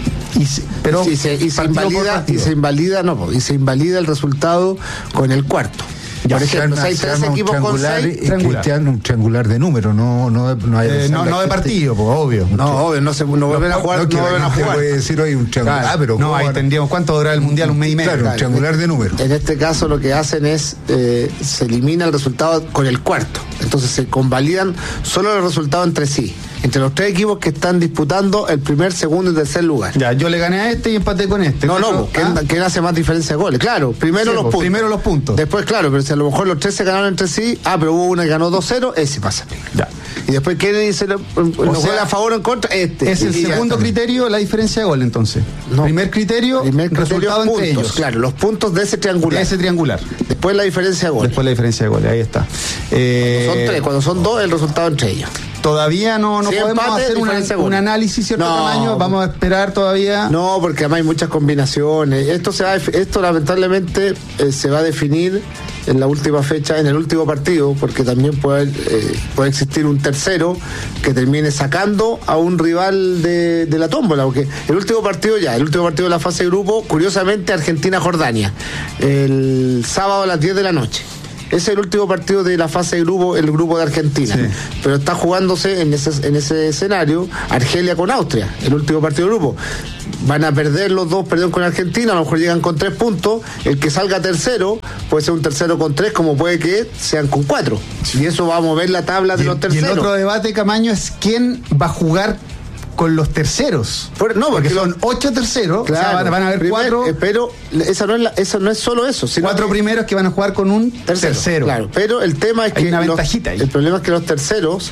Y se, pero y se, y se invalida y se invalida no y se invalida el resultado con el cuarto. Ya, por ejemplo, si hay tres equipos con seis, triangular. Un triangular de número, no no no hay eh, no, no de partido, pues, obvio. No, obvio, no se no vuelven a jugar, no, no vuelven a jugar. Puede decir hoy un triangular, claro, pero no, ahí tendríamos cuánto durará el mundial, un mes y medio. Claro, un triangular de número. En este caso lo que hacen es eh, se elimina el resultado con el cuarto. Entonces se convalidan solo los resultados entre sí. Entre los tres equipos que están disputando el primer, segundo y tercer lugar. Ya, yo le gané a este y empaté con este. No, no, ¿ah? ¿quién hace más diferencia de goles? Claro, primero sí, los puntos. Primero los puntos. Después, claro, pero si a lo mejor los tres se ganaron entre sí, ah, pero hubo uno que ganó dos cero, ese pasa. Ya. Y después Kennedy se lo, lo juega a favor o en contra. Este. Es el y segundo criterio, la diferencia de gol, entonces. No. Primer criterio, Primer criterio resultado puntos, entre ellos. claro, los puntos de ese triangular. De ese triangular. Después la diferencia de goles. Después la diferencia de goles, ahí está. Eh, Son tres, cuando son dos, el resultado entre ellos. Todavía no, no Si podemos empate, hacer una, diferencia de goles. un análisis cierto No. tamaño, vamos a esperar todavía. No, porque además hay muchas combinaciones. Esto se va, esto lamentablemente eh, se va a definir en la última fecha, en el último partido, porque también puede, eh, puede existir un tercero que termine sacando a un rival de, de la tómbola, porque el último partido ya, el último partido de la fase de grupo, curiosamente Argentina-Jordania, el sábado a las diez de la noche. Ese es el último partido de la fase de grupo, el grupo de Argentina. Sí. Pero está jugándose en ese, en ese escenario Argelia con Austria, el último partido de grupo. Van a perder los dos, perdieron con Argentina, a lo mejor llegan con tres puntos. El que salga tercero puede ser un tercero con tres, como puede que sean con cuatro. Y eso va a mover la tabla de y, los terceros. Y el otro debate, Camaño, es quién va a jugar con los terceros. Por, no, porque, porque son ocho terceros, claro, o sea, van, van a haber primer, cuatro. Eh, pero esa no, es la, esa no es solo eso. Sino cuatro que, primeros que van a jugar con un tercero. tercero. Claro, pero el tema es Hay que. una los, ventajita ahí. El problema es que los terceros.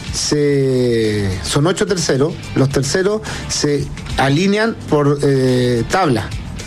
Se, son ocho terceros, los terceros se alinean por eh, tabla.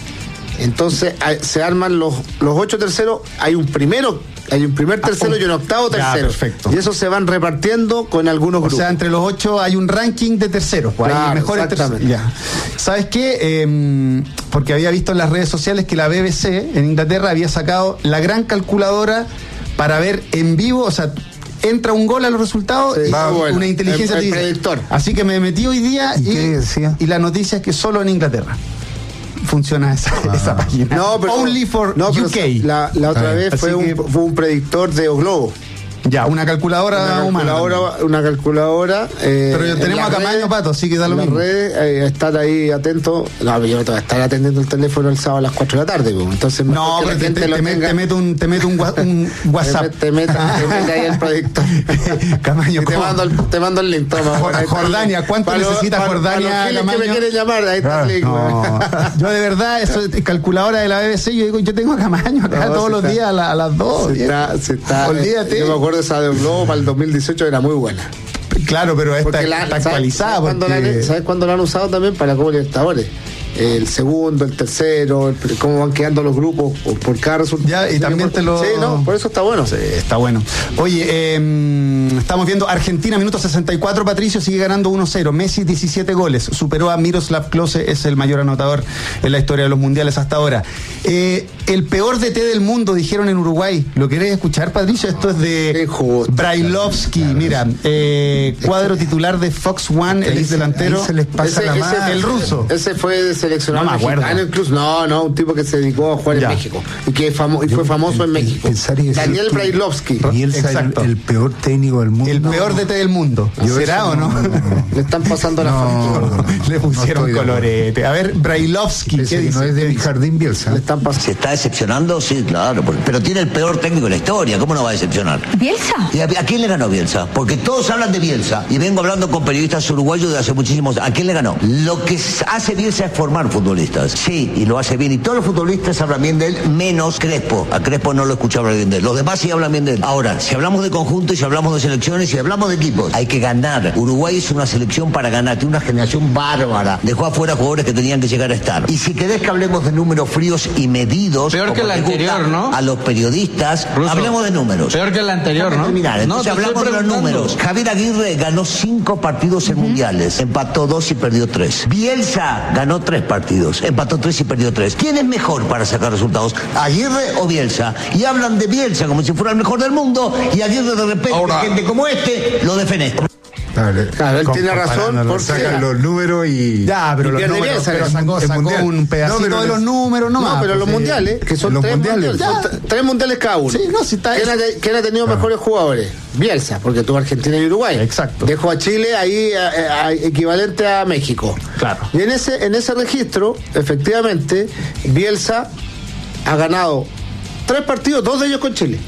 Entonces hay, se arman los, los ocho terceros, hay un primero, hay un primer tercero ah, y un octavo tercero. Ya, perfecto. Y eso se van repartiendo con algunos grupos. O sea, entre los ocho hay un ranking de terceros. Pues claro, hay mejores terceros. Ya. ¿Sabes qué? Eh, porque había visto en las redes sociales que la B B C en Inglaterra había sacado la gran calculadora para ver en vivo, o sea, entra un gol a los resultados sí, y va, bueno, una inteligencia el, el predictor. Así que me metí hoy día y, y, y la noticia es que solo en Inglaterra funciona esa, ah. esa página. No, pero, Only for no, U K. La, la otra ah, vez fue un, fue un predictor de O Globo. Ya, una calculadora, una calculadora humana. Una calculadora. Eh, Pero tenemos a Camaño redes, Pato, así que da lo mismo. En las redes, eh, estar ahí atento. No, yo no te voy a estar atendiendo el teléfono el sábado a las cuatro de la tarde. Pues. Entonces, no, pero te, te, te, tenga... te meto un, te meto un, un WhatsApp. Te meto ahí el predictor. Camaño, te mando, el, te mando el link. Toma, Jordania, ¿cuánto para necesita para, Jordania? Para los que me quieren llamar, ahí está el link. No, yo de verdad, eso calculadora de la B B C, yo digo, yo tengo a Camaño acá no, todos los está, días a, la, a las dos. Se está, se está, olvídate. Yo me acuerdo esa de Globo para el dos mil dieciocho era muy buena. Claro, pero esta la, está actualizada. ¿sabes, porque... cuándo ¿Sabes cuándo la han usado también para la Copa Libertadores? El segundo, el tercero, el, cómo van quedando los grupos por, por cada resultado. Ya, y también por, te lo... Sí, no, por eso está bueno. Sí, está bueno. Oye, eh, estamos viendo Argentina, minuto sesenta y cuatro, Patricio sigue ganando uno cero. Messi, diecisiete goles. Superó a Miroslav Klose, es el mayor anotador en la historia de los mundiales hasta ahora. Eh, el peor D T del mundo, dijeron en Uruguay. ¿Lo querés escuchar, Patricio? Esto es de Brailovsky. Claro, mira, eh, cuadro titular de Fox One, el ex delantero. Se les pasa ese, la ese, el ruso. Ese fue seleccionado no mexicano incluso. No, no, un tipo que se dedicó a jugar ya. en México y que famo- y fue famoso en México. Daniel Brailovsky. El, el peor técnico del mundo. El peor D T del mundo. Yo ¿Será o no? No, no, no? Le están pasando la factura. Le pusieron no colorete. A ver, Brailovsky. ¿Qué dice? No es de Jardín Bielsa. Le están pasando. ¿Se está decepcionando? Sí, claro. Pero tiene el peor técnico de la historia. ¿Cómo no va a decepcionar? ¿Bielsa? ¿Y a, a quién le ganó Bielsa? Porque todos hablan de Bielsa. Y vengo hablando con periodistas uruguayos de hace muchísimos años. ¿A quién le ganó? Lo que hace Bielsa es formar futbolistas. Sí, y lo hace bien. Y todos los futbolistas hablan bien de él, menos Crespo. A Crespo no lo escuché hablar bien de él. Los demás sí hablan bien de él. Ahora, si hablamos de conjunto, y si hablamos de selecciones, si hablamos de equipos, hay que ganar. Uruguay es una selección para ganar. Tiene una generación bárbara. Dejó afuera jugadores que tenían que llegar a estar. Y si querés que hablemos de números fríos y medidos, peor que el anterior, ¿no? A los periodistas, Ruso, hablemos de números. Peor que el anterior, ¿no? Mirar, entonces no, hablamos de los números. Javier Aguirre ganó cinco partidos en uh-huh. mundiales. Empató dos y perdió tres. Bielsa ganó tres partidos. Empató tres y perdió tres. ¿Quién es mejor para sacar resultados? ¿Aguirre o Bielsa? Y hablan de Bielsa como si fuera el mejor del mundo y Aguirre de repente, ahora, gente como este, lo defenestra. Claro, claro, él tiene razón porque sacan los números y ya, pero y los números, Bielsa, pero sacó, sacó un pedacito no, pero de los números, no, no más, pero pues, los sí. mundiales, que son los tres mundiales, mundiales son tres mundiales cada uno. Sí, no, si está ¿Quién, ha, ¿Quién ha tenido ah. mejores jugadores? Bielsa, porque tuvo Argentina y Uruguay. Exacto. Dejó a Chile ahí a, a, equivalente a México. Claro. Y en ese en ese registro, efectivamente, Bielsa ha ganado tres partidos, dos de ellos con Chile.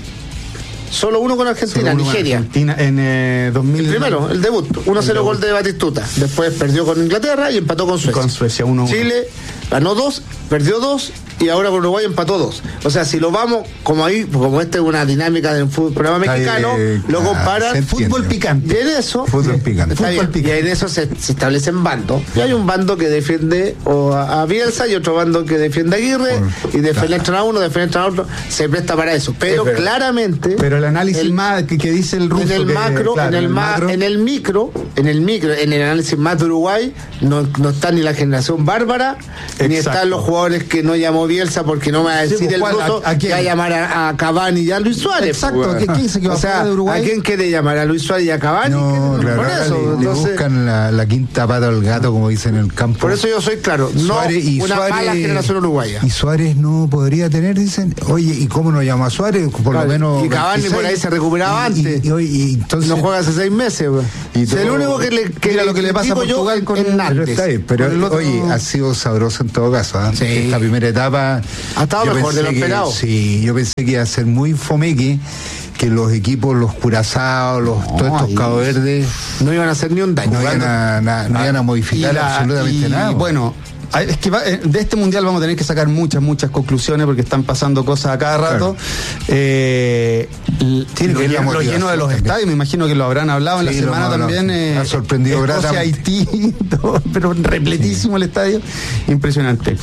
Solo uno con Argentina, uno Nigeria. Con Argentina en eh, dos mil. El primero, el debut. uno cero gol de Batistuta. Después perdió con Inglaterra y empató con Suecia. Con Suecia, uno uno. Chile ganó dos, perdió dos y ahora con Uruguay empató dos. O sea, si lo vamos, como ahí, como esta es una dinámica del fútbol programa mexicano, eh, lo ah, comparan fútbol picante. y en eso Fútbol picante. está Fútbol bien, picante. y en eso se, se establecen bandos. Y hay un bando que defiende o a, a Bielsa y otro bando que defiende a Aguirre, Por- y defenestran claro. a uno, defenestran a otro, se presta para eso. Pero Es verdad. claramente Pero el análisis el- más que, que dice el ruso. en el que- macro, claro, en el, ma- macro, en el micro, en el micro, en el análisis más de Uruguay, no, no está ni la generación bárbara, ni Exacto. están los jugadores que no llamó Bielsa porque no me va a decir Sí, pues, el ¿cuál? ruso ¿A- a quién? que va a llamar a, a Cavani y a Luis Suárez. Exacto, pues, ¿a quién se quedó o sea, afuera de Uruguay? ¿a quién quiere llamar? ¿A Luis Suárez y a Cavani? No, ¿Qué- claro, por ahora eso, le, le entonces, buscan la, la quinta pata al gato, como dicen en el campo. por eso yo soy claro, no Suárez y una Suárez- mala generación uruguaya. Y Suárez no podría tener, dicen, oye, ¿y cómo no llama a Suárez? Por Claro, lo menos. y Cavani veintiséis. por ahí se recuperaba Y- antes. Y, y- y entonces. No juega hace seis meses, güey. Y Es el todo- único que le que Mira lo que le pasa a digo yo Portugal en- con- en Pero Nantes. está bien, pero Por el otro- oye, ha sido sabroso en todo caso. ¿ah? Sí. Esta primera etapa. Ha estado yo mejor de pensé lo que- esperado. Sí, yo pensé que iba a ser muy fomeque, que los equipos, los Curaçao, los, todos estos ahí- Cabo Verdes, No iban a hacer ni un daño. no iban a, na- no iban a modificar Y la- absolutamente y, nada. Bueno, hay- es que va- eh, de este mundial vamos a tener que sacar muchas, muchas conclusiones porque están pasando cosas a cada rato. Eh, l- Tiene lo, que ver la lleno- lo motivación lleno de los también. estadios, me imagino que lo habrán hablado en Sí, la lo semana hemos hablado, también. sí. eh, Ha sorprendido Escocia, gratamente. Haití, todo, pero repletísimo el estadio. Impresionante.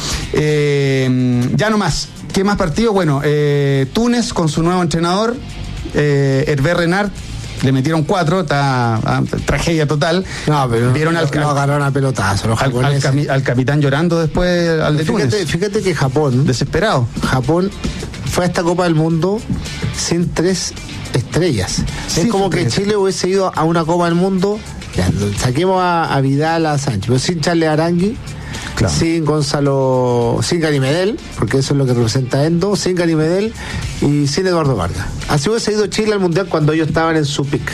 Eh, ya no más. ¿Qué más partido? Bueno, eh, Túnez con su nuevo entrenador, eh, Hervé Renard. Le metieron cuatro, está ah, tragedia total. No, pero Vieron al, no agarraron a pelotazo los al, al japoneses. cami- al capitán llorando después al de Fíjate, Túnez. fíjate que Japón, Desesperado. Japón fue a esta Copa del Mundo sin tres estrellas. Sí, es como sin que tres. Chile hubiese ido a una Copa del Mundo, ya, saquemos a, a Vidal, a Sánchez, pero sin Charles Arangui, Claro. sin Gonzalo, sin Gary Medel, porque eso es lo que representa Endo, sin Gary Medel y sin Eduardo Vargas. Así hubiese ido Chile al Mundial cuando ellos estaban en su pick.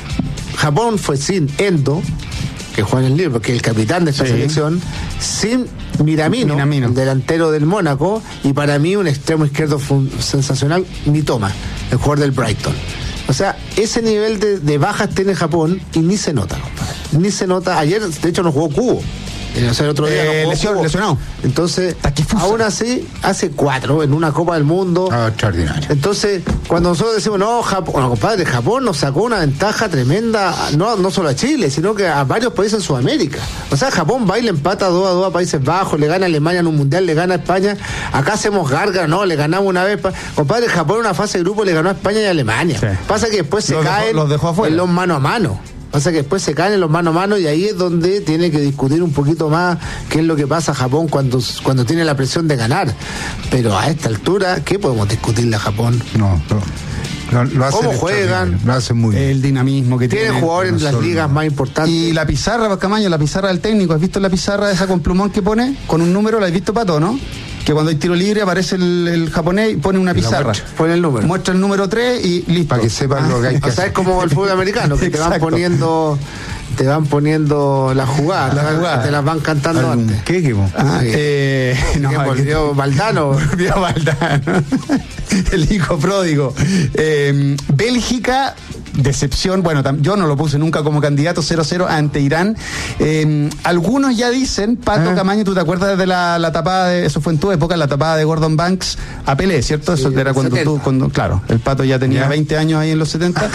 Japón fue sin Endo, que juega en el Liverpool, que es el capitán de esta Sí. selección, sin Miramino, Minamino. el delantero del Mónaco, y para mí un extremo izquierdo fun- sensacional, Mitoma, el jugador del Brighton. O sea, ese nivel de, de bajas tiene Japón y ni se nota, compadre. Ni se nota. Ayer, de hecho, no jugó Cubo. Eh, O sea, el otro día Eh, no jugó lesión- Cubo. lesionado. Entonces, Taquifusa. aún así, hace cuatro en una Copa del Mundo. Ah, extraordinario. Entonces, cuando nosotros decimos, no, Japón, bueno, compadre, Japón nos sacó una ventaja tremenda, no, no solo a Chile, sino que a varios países en Sudamérica. O sea, Japón va y le empata dos a dos a Países Bajos, le gana a Alemania en un mundial, le gana a España. Acá hacemos garga, no, le ganamos una vez. pa- Compadre, Japón en una fase de grupo le ganó a España y a Alemania. Sí. Pasa que después se Los dejó- caen los dejó afuera. en los mano a mano. Pasa que después se caen en los mano a mano y ahí es donde tiene que discutir un poquito más qué es lo que pasa a Japón cuando, cuando tiene la presión de ganar. Pero a esta altura, ¿qué podemos discutirle a Japón? No, no. Lo, lo hacen ¿Cómo juegan? extraordinario, Lo hacen muy bien. El dinamismo que tiene. Tiene jugadores en las solo- ligas más importantes. Y la pizarra, Camaño, la pizarra del técnico. ¿Has visto la pizarra esa con plumón que pone? Con un número, ¿la has visto, Pato, no? Que cuando hay tiro libre aparece el, el japonés y pone una Y la pizarra. muestra. Pone el número. Muestra el número tres y listo. Para que sepan lo que hay que O sea, hacer. es como el fútbol americano, que te van Exacto. poniendo te van poniendo las jugadas, La jugada. te las van cantando ¿Algún- antes. ¿Qué equipo? Ah, Sí. eh, no, ¿Qué que- volvió Valdano? Volvió Valdano. El hijo pródigo. Eh, Bélgica, decepción. Bueno, tam- yo no lo puse nunca como candidato cero cero ante Irán. Eh, algunos ya dicen, Pato Ah. Camaño, ¿tú te acuerdas de la, la tapada de, eso fue en tu época, la tapada de Gordon Banks a Pelé, ¿cierto? Eso Sí, era en cuando setenta. tú, cuando, claro, el Pato ya tenía Ya. veinte años ahí en los setenta.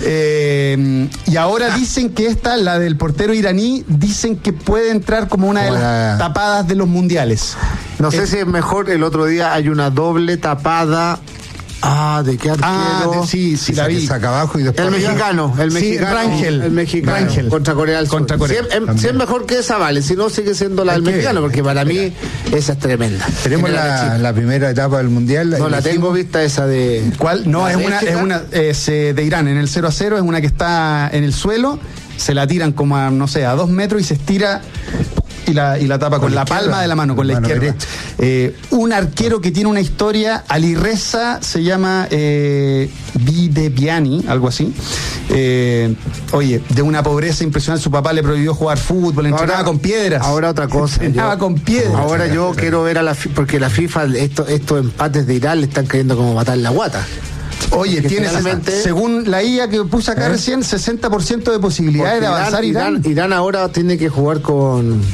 Eh, y ahora dicen que esta, la del portero iraní, dicen que puede entrar como una de Como las la- tapadas de los mundiales. No sé Eh, si es mejor, el otro día hay una doble tapada. Ah, ¿de qué arquero? Ah, de- sí, sí, la vi. Saca abajo y después. El mexicano, el Sí, mexicano, Rangel. el mexicano Rangel. contra Corea del Sur. Contra Corea. Si es, em- También. si es mejor que esa, vale. Si no, sigue siendo la Hay del que mexicano, ver. porque para mí esa es tremenda. Tenemos Tiene la, chip. la primera etapa del mundial. No la Elegimos- tengo vista esa de. ¿Cuál? No, ¿La es una, es Bélgica? una es, eh, de Irán, en el cero a cero, es una que está en el suelo, se la tiran como a, no sé, a dos metros y se estira y la, y la tapa con, Con la la izquierda, palma de la mano, con la mano izquierda. derecha. Eh, un arquero que tiene una historia, Ali Reza, se llama eh, Videbiani, algo así. Eh, oye, de una pobreza impresionante, su papá le prohibió jugar fútbol, entrenaba con piedras. Ahora otra cosa. Entrenaba yo- con piedras. Ahora yo quiero ver a la FIFA, porque la FIFA, estos, estos empates de Irán le están cayendo como matar la guata. Oye, Porque tiene, finalmente- según la I A que puse acá recién, sesenta por ciento de posibilidades Porque de avanzar Irán. Irán, Irán ahora tiene que jugar con,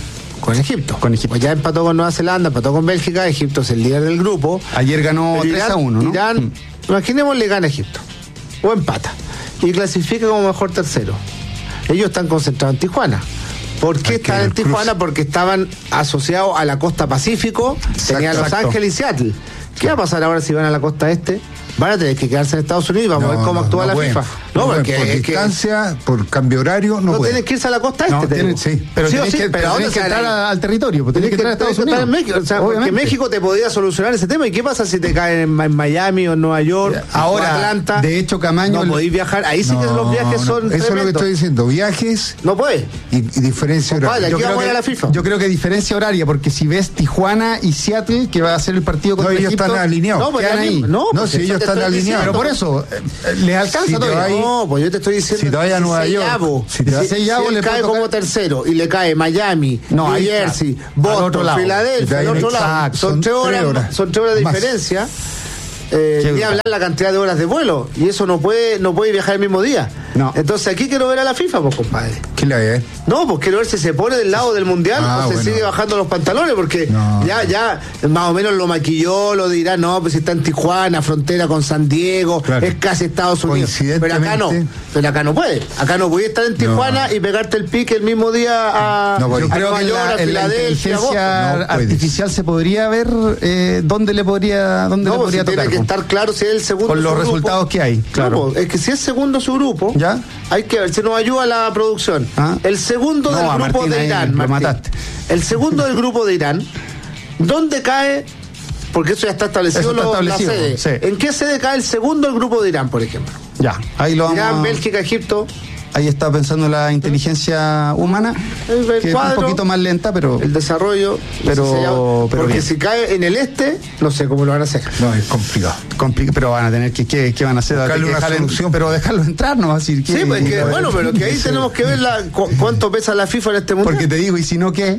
Con Egipto. Con Egipto. Pues ya empató con Nueva Zelanda, empató con Bélgica. Egipto es el líder del grupo. Ayer ganó Pero tres Irán, a uno, ¿no? Irán, Mm. imaginémosle, gana Egipto. O empata. Y clasifica como mejor tercero. Ellos están concentrados en Tijuana. ¿Por qué Hay que están en ver el Tijuana? cruce. Porque estaban asociados a la costa Pacífico, tenían Los exacto. Ángeles y Seattle. ¿Qué va a pasar ahora si van a la costa este? Van a tener que quedarse en Estados Unidos y vamos a ver cómo no, actúa no la pueden. FIFA. No, No, pueden. porque por es que distancia, por cambio horario, no, no pueden. tienen que irse a la costa este. No, te tienen, digo. sí, pero Sí o tienen sí, que, pero pero ¿a tienen dónde que se entrar van a ir? al territorio, pues tienen que entrar a Estados Tenés que Unidos. estar en México, o sea, porque Obviamente. México te podía solucionar ese tema. ¿Y qué pasa si te caen en, en Miami o en Nueva York Ahora, o Atlanta? de hecho, Camaño, no el- podéis viajar. Ahí sí que No, los viajes no, son eso es lo que tremendos. estoy diciendo. Viajes No puede. y, y diferencia Compadre, horaria. aquí vamos a ir a la FIFA. yo creo que diferencia horaria, porque si ves Tijuana y Seattle, que va a ser el partido No, contra ellos Egipto, están alineados. No, pues quedan ya ahí. mismo- No, pues si eso ellos te están estoy alineados. Pero por eso, eh, eh, les alcanza Si te todavía. vas ahí- No, pues yo te estoy diciendo. Si te vayas a Nueva se York, llamo, si te si, vas- si se llamo, él le cae puede tocar- como tercero y le cae Miami, No, New ahí, Jersey, claro, al Boston, otro lado. Filadelfia, al Exacto, otro lado, son, son tres horas, tres horas. son tres horas de Más. diferencia. Eh, Qué ni brutal. hablar la cantidad de horas de vuelo, y eso no puede no puede viajar el mismo día. No. Entonces aquí quiero ver a la FIFA, pues compadre. ¿Qué le va a ver? No, pues quiero ver si se pone del lado del mundial Ah, o se bueno. sigue bajando los pantalones, porque No. ya ya más o menos lo maquilló, lo dirá, no, pues está en Tijuana, frontera con San Diego, Claro. es casi Estados Unidos. Pero acá no, Coincidentemente- pero acá no puede. Acá no puede estar en Tijuana No. y pegarte el pique el mismo día a, No a puede. Yo creo Nueva que en York, la, a en la Filadelfia, a Boston. inteligencia No puedes. artificial se podría ver eh, dónde le podría, dónde No, le pues podría si tiene tocar. que po. estar claro si es el segundo Con su los grupo. resultados que hay, claro. No, pues, es que si es segundo su grupo, ¿Ya? hay que ver, si nos ayuda la producción. Ah. El segundo No, del a grupo Martín de ahí Irán, lo Martín. mataste. El segundo del grupo de Irán, ¿dónde cae? Porque eso ya está establecido, Eso está lo- establecido, la sede. sí. ¿En qué sede cae el segundo del grupo de Irán, por ejemplo? Ya, ahí lo vamos Irán, a- Bélgica, Egipto. Ahí está pensando la inteligencia humana, El- el que es cuadro, un poquito más lenta, pero El desarrollo. Pero- no sé si ya- pero porque bien. si cae en el este, no sé cómo lo van a hacer. No, es complicado. complica, pero van a tener que, ¿qué, qué van a hacer? Buscarle Que una dejarle- solución. pero dejarlo entrar, ¿no? Así que, Sí, pues que, bueno, pero que ahí tenemos que ver la, cu- cuánto pesa la FIFA en este mundial. porque te digo, y si no, ¿qué?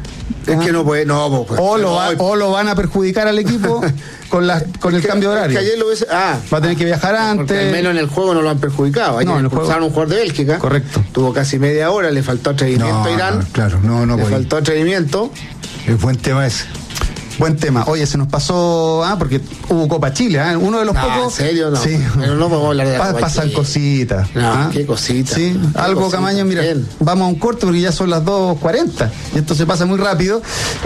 es que no puede, no, pues. O lo, no, va- o lo van a perjudicar al equipo con, la, con el que- cambio de horario. que ayer lo hubiese- ah, Va a tener que viajar porque al antes. menos en el juego no lo han perjudicado. Ayer No, en el expulsaron a un jugador de Bélgica. Correcto. Tuvo casi media hora, le faltó atrevimiento No, a Irán. no, claro, no, no le puede. faltó atrevimiento. Es buen tema ese. Buen tema. Oye, se nos pasó, ah, porque hubo Copa Chile, ¿ah? Uno de los No, pocos. ¿en serio? No. Sí. Pero no podemos hablar de la Pa- Copa pasan Chile. cositas. No, ¿ah? qué cositas. Sí, Qué algo, cositas. Camaño, mira, Bien. vamos a un corte porque ya son las dos cuarenta y esto se pasa muy rápido.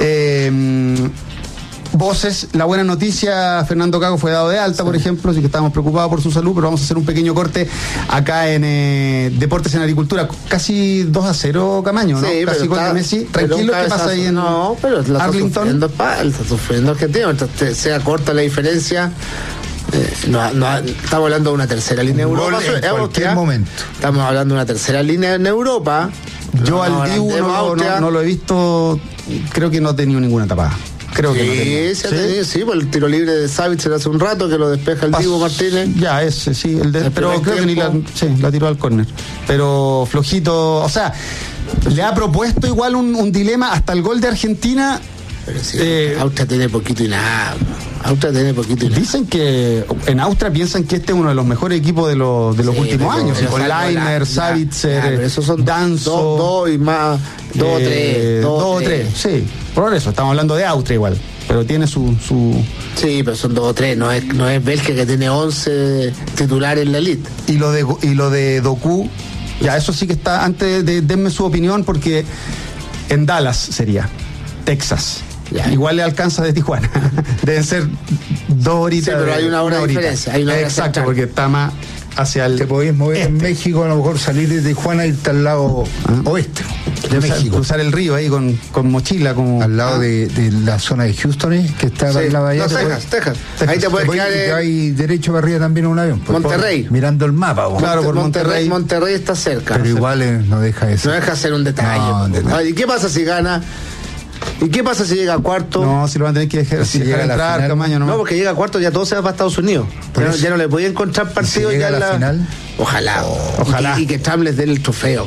Eh, Voces, la buena noticia, Fernando Cago fue dado de alta, por ejemplo, así que estamos preocupados por su salud, pero vamos a hacer un pequeño corte acá en eh, Deportes en Agricultura. Casi dos a cero, Camaño, ¿no? Sí, Casi pero gol de está- Messi. pero Tranquilo, un ¿qué pasa ahí en No, pero la está Arlington? sufriendo, pa- está sufriendo Argentina. Mientras te- sea corta la diferencia. eh, no, no, estamos hablando de una tercera línea de Un Europa. gol en Es cualquier Austria. momento. Estamos hablando de una tercera línea en Europa. Yo No, al Dibu hablemos no, Austria. no- no lo he visto, creo que no ha tenido ninguna tapada. Creo que no Sí, tenía. sí, ha tenido, sí, por el tiro libre de Savitzer hace un rato que lo despeja el Pas- Dibu Martínez. Ya, ese, sí, el de- El pero primer creo que ni la, tiempo. sí, la tiró al córner. Pero flojito, o sea, le ha propuesto igual un, un dilema hasta el gol de Argentina. Pero sí, Eh, Austria tiene poquito y nada. Austria tiene poquito y nada. Dicen que en Austria piensan que este es uno de los mejores equipos de los, de los Sí, últimos pero- años, pero con salvo la- Leiner, ya, Savitzer, ya, pero esos son Danzo. dos, dos y más, dos o eh, tres. Dos o tres, sí. Por eso, estamos hablando de Austria igual. Pero tiene su. su Sí, pero son dos o tres. No es, no es Bélgica que tiene once titulares en la elite. y lo de y lo de Doku, ya eso sí que está. Antes de denme su opinión, porque en Dallas sería, Texas. Ya. Igual le alcanza de Tijuana. Deben ser dos horitas. Sí, pero de- hay una hora de horita. diferencia, hay una hora Exacto, central. porque está más hacia el. Te podéis mover en este. México, a lo mejor salir de Tijuana e irte al lado Ah. oeste de cruzar, México. cruzar el río ahí con, con mochila, como. Al lado Ah. de, de la zona de Houston, ¿eh? que está Sí. al lado de allá. No, te Texas, puedes- Texas. Texas. Ahí te puedes quedar y te en- hay derecho para arriba también en un avión. por- Monterrey. por- mirando el mapa. vos. Claro, por Monterrey. Monterrey. Monterrey está cerca. Pero igual eh, no deja eso. No deja ser un detalle. No, un detalle. Ay, ¿y qué pasa si gana? ¿Y qué pasa si llega a cuarto? No, si lo van a tener que dejar, Si dejar llega a la entrar, final. Camaño, no. No, porque llega a cuarto ya todo se va para Estados Unidos. Por Ya no, eso. ya no le podía encontrar ¿Y si partido llega ya a en la la final? Ojalá. Ojalá. Y, y que Trump les dé el trofeo.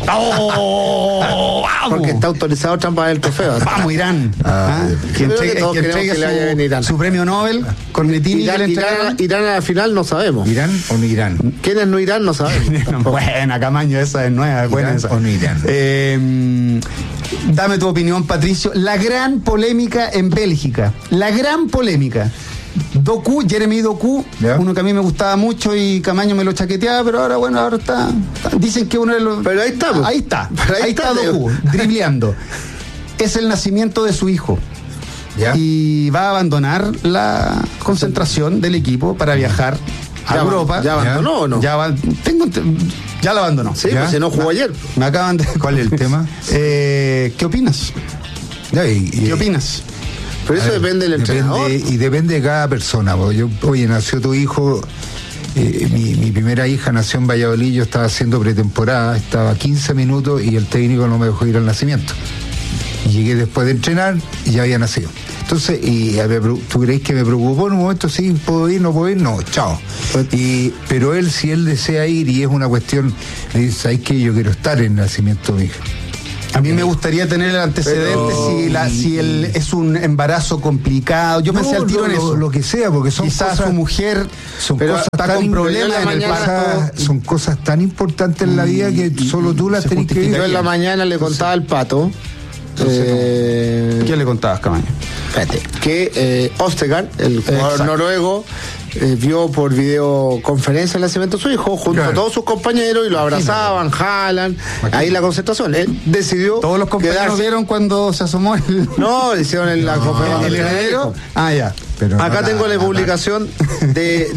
¡Oh! Porque está autorizado Trump a dar el trofeo. Vamos, Irán. Ah, ¿Ah? Que yo creo que entregue, todos que queremos entregue que le vaya bien a Irán. su, su premio Nobel con Netini. Irán, que le Irán, entregaron. Irán a la final no sabemos. ¿Irán o no Irán? ¿Quiénes no irán? No sabemos. Buena, Camaño, esa es nueva. Buena ¿Irán esa. o no Irán? Eh, dame tu opinión, Patricio. La gran polémica en Bélgica. La gran polémica. Doku, Jeremy Doku, ¿Ya? uno que a mí me gustaba mucho y Camaño me lo chaqueteaba, pero ahora, bueno, ahora está. está- dicen que uno de los. Pero ahí está, pues. Ahí está. Pero ahí ahí está, está Doku, dribleando. Es el nacimiento de su hijo. ¿Ya? Y va a abandonar la concentración del equipo para viajar a Ya, Europa. ¿Ya abandonó o no? Ya, va- tengo, ya lo abandonó. Sí, ¿Ya? pues si no jugó ayer. Me acaban de. ¿Cuál es el tema? Eh, ¿Qué opinas? Ya, y- y- ¿Qué opinas? Pero eso A ver, depende del entrenador. depende- y depende de cada persona. Porque yo, oye, nació tu hijo, eh, mi, mi primera hija nació en Valladolid, yo estaba haciendo pretemporada, estaba quince minutos y el técnico no me dejó ir al nacimiento. Y llegué después de entrenar y ya había nacido. Entonces, y a ver, ¿tú crees que me preocupó en un momento? Sí, ¿puedo ir? ¿No puedo ir? No, chao. Y, pero él, si él desea ir y es una cuestión, le dice, ¿sabes qué? Yo quiero estar en el nacimiento de mi hija. A mí me gustaría tener el antecedente Pero- si, la, si el, es un embarazo complicado. Yo pensé No, al tiro lo, en eso. Lo, lo que sea, porque son Quizás cosas, su mujer son pero cosas está tan con im- problemas yo en la en el mañana- parto. son cosas tan importantes en la vida que solo tú las se tenés que justifica. vivir. Yo en la mañana le contaba al Pato eh, ¿Qué le contabas, Camaño? espérate, que eh, Ostergaard, el jugador Exacto. noruego, eh, vio por videoconferencia el nacimiento de su hijo junto Claro. a todos sus compañeros y lo abrazaban, jalan, ahí la concentración. Él decidió Todos los compañeros quedarse. vieron cuando se asomó el, No, le hicieron en la conferencia. el heredero. Ah, ya. Pero Acá no tengo la la- publicación de,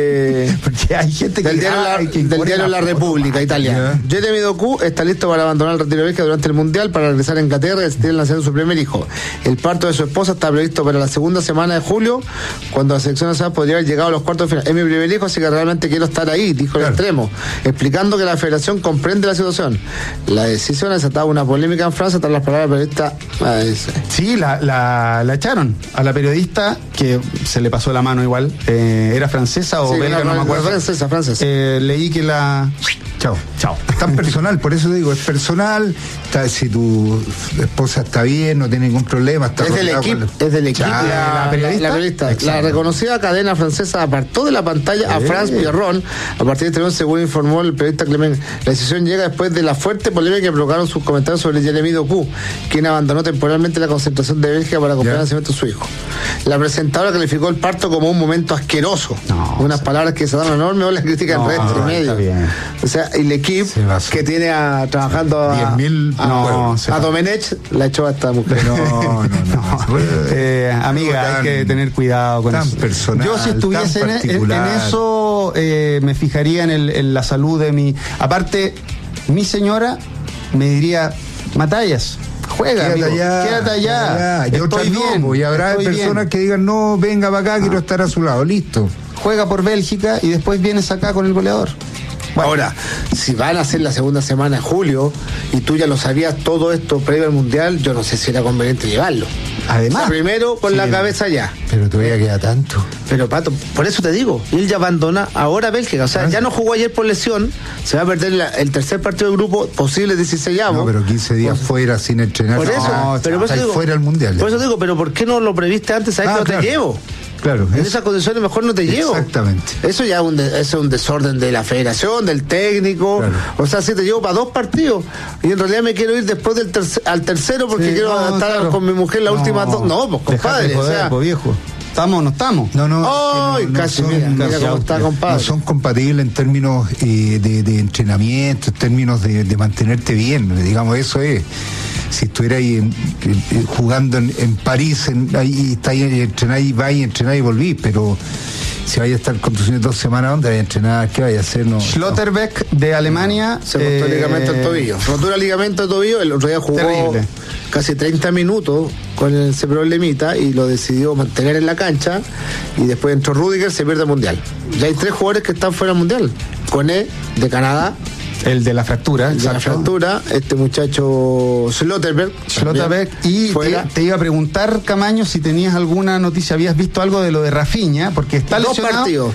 de Porque hay gente que del diario, La, ay, que del pone diario La foto. República italiana. Jeremy Doku está listo para abandonar el retiro de Bélgica durante el Mundial para regresar a Inglaterra y asistir al nacimiento de su primer hijo. El parto de su esposa está previsto para la segunda semana de julio, cuando la selección nacional podría haber llegado a los cuartos de final. Es mi primer hijo, así que realmente quiero estar ahí, dijo el Claro. extremo, explicando que la federación comprende la situación. La decisión ha desatado una polémica en Francia tras las palabras del periodista. Ah, dice. Sí, la, la, la echaron a la periodista, que se le pasó la mano igual. Eh, ¿Era francesa o Sí, belga? no, No, no, me acuerdo. francesa, francesa. Eh, leí que la. Chao. Chao. Es tan personal, por eso digo, es personal. Está, si tu esposa está bien, no tiene ningún problema. Está Es del rodeada equipo, con la- es del equipo. Chao. La, ¿La periodista? la periodista. Exacto. La reconocida cadena francesa apartó de la pantalla a France Pierron a partir de este lunes, según informó el periodista Clement. La decisión llega después de la fuerte polémica que provocaron sus comentarios sobre Jeremy Doku, quien abandonó temporalmente la concentración de Bélgica para acompañar Ya. el nacimiento de su hijo. La presentadora calificó el parto como un momento asqueroso. No, Unas o sea, palabras que se dan enorme o la crítica en No, redes y está medios. bien. O sea, y el equipo Se basó. que tiene a, trabajando a, diez mil a, no, se a va. Domenech la echó a esta mujer. No, no, no. no. Eh, amiga, hay que tener cuidado con tan eso. personal, Yo si estuviese tan en, en- en particular. eso, eh, me fijaría en, el- en la salud de mi... Aparte, mi señora me diría, Matallas, juega, Quédate amigo, allá, quédate allá, Y otras estoy no, bien, pues, y habrá estoy personas bien. que digan, no, venga para acá, quiero estar a su lado, listo. Juega por Bélgica y después vienes acá con el goleador. Bueno. Ahora, si van a hacer la segunda semana de julio y tú ya lo sabías todo esto previo al Mundial, yo no sé si era conveniente llevarlo. Además, O sea, primero con sí. la cabeza allá. Pero todavía queda tanto. Pero Pato, por eso te digo, él ya abandona ahora Bélgica. O sea, ya no jugó ayer por lesión, se va a perder la- el tercer partido del grupo, posible dieciséis. No, pero quince días fuera sin entrenar. Por eso, no, pero por eso está digo, fuera el mundial. Por eso digo, pero ¿por qué no lo previste antes? ¿Sabes Ah, que no claro. te llevo? Claro, En es- esas condiciones mejor no te llevo. Exactamente. Eso ya es un, de- eso es un desorden de la federación, del técnico. Claro. O sea, si te llevo para dos partidos y en realidad me quiero ir después del terce- al tercero porque Sí, quiero no, estar claro. con mi mujer las No, últimas dos. No, pues compadre. Dejate de joder, o sea, pues, viejo. ¿Estamos o no estamos? No, no, ¡Ay! es que no- no Casi, son- mira, mira casi cómo está, no compadre. son compatibles en términos eh, de, de entrenamiento, en términos de, de mantenerte bien, digamos, eso es. Si estuvieras ahí en- en- jugando en, en París, en, ahí estáis entrenáis, vais, entrenáis y volvís, pero si vais a estar con tus dos semanas, ¿dónde vais a entrenar? ¿Qué vais a hacer? No, Schlotterbeck de Alemania. se cortó el eh, ligamento del tobillo. Rotura el ligamento del tobillo, el otro día jugó Terrible. casi treinta minutos con ese problemita y lo decidió mantener en la cancha y después entró Rudiger, se pierde el mundial. Ya hay tres jugadores que están fuera del mundial. Coné, de Canadá, El de la fractura, de la exacto. fractura, este muchacho Schlotterbeck. Schlotterbeck. Y te, fuera. te iba a preguntar, Camaño, si tenías alguna noticia, habías visto algo de lo de Rafinha, porque está Dos lesionado. partidos.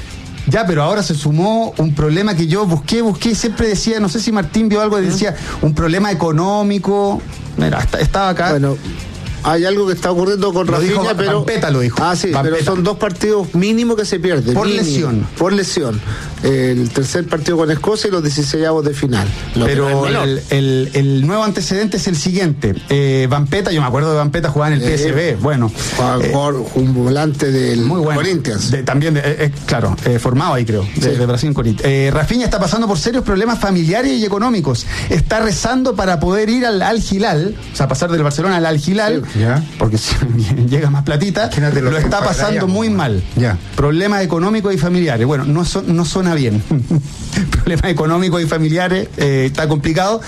Ya, pero ahora se sumó un problema que yo busqué, busqué y siempre decía, no sé si Martín vio algo, decía un problema económico. Mira, estaba acá. Bueno, hay algo que está ocurriendo con lo Rafinha, dijo, pero... Vampeta lo dijo. Ah, sí, Vampeta. pero son dos partidos mínimos que se pierden. Por mínimo, lesión. Por lesión. El tercer partido con Escocia y los dieciseisavos de final. Lo Pero el, el, el nuevo antecedente es el siguiente. Eh, Vampeta, yo me acuerdo de Vampeta, jugaba en el P S V. Eh, bueno. Eh, un volante del muy bueno. Corinthians. De, también, de, eh, claro, eh, formado ahí creo, de, sí. de Brasil en Corinthians. Eh, Rafinha está pasando por serios problemas familiares y económicos. Está rezando para poder ir al Al Hilal, o sea, pasar del Barcelona al Al Hilal, sí. porque si llega más platita, lo, lo está pasando muy mal. Ya. Problemas económicos y familiares. Bueno, no, son, no suena bien. Problemas económicos y familiares, eh, está complicado.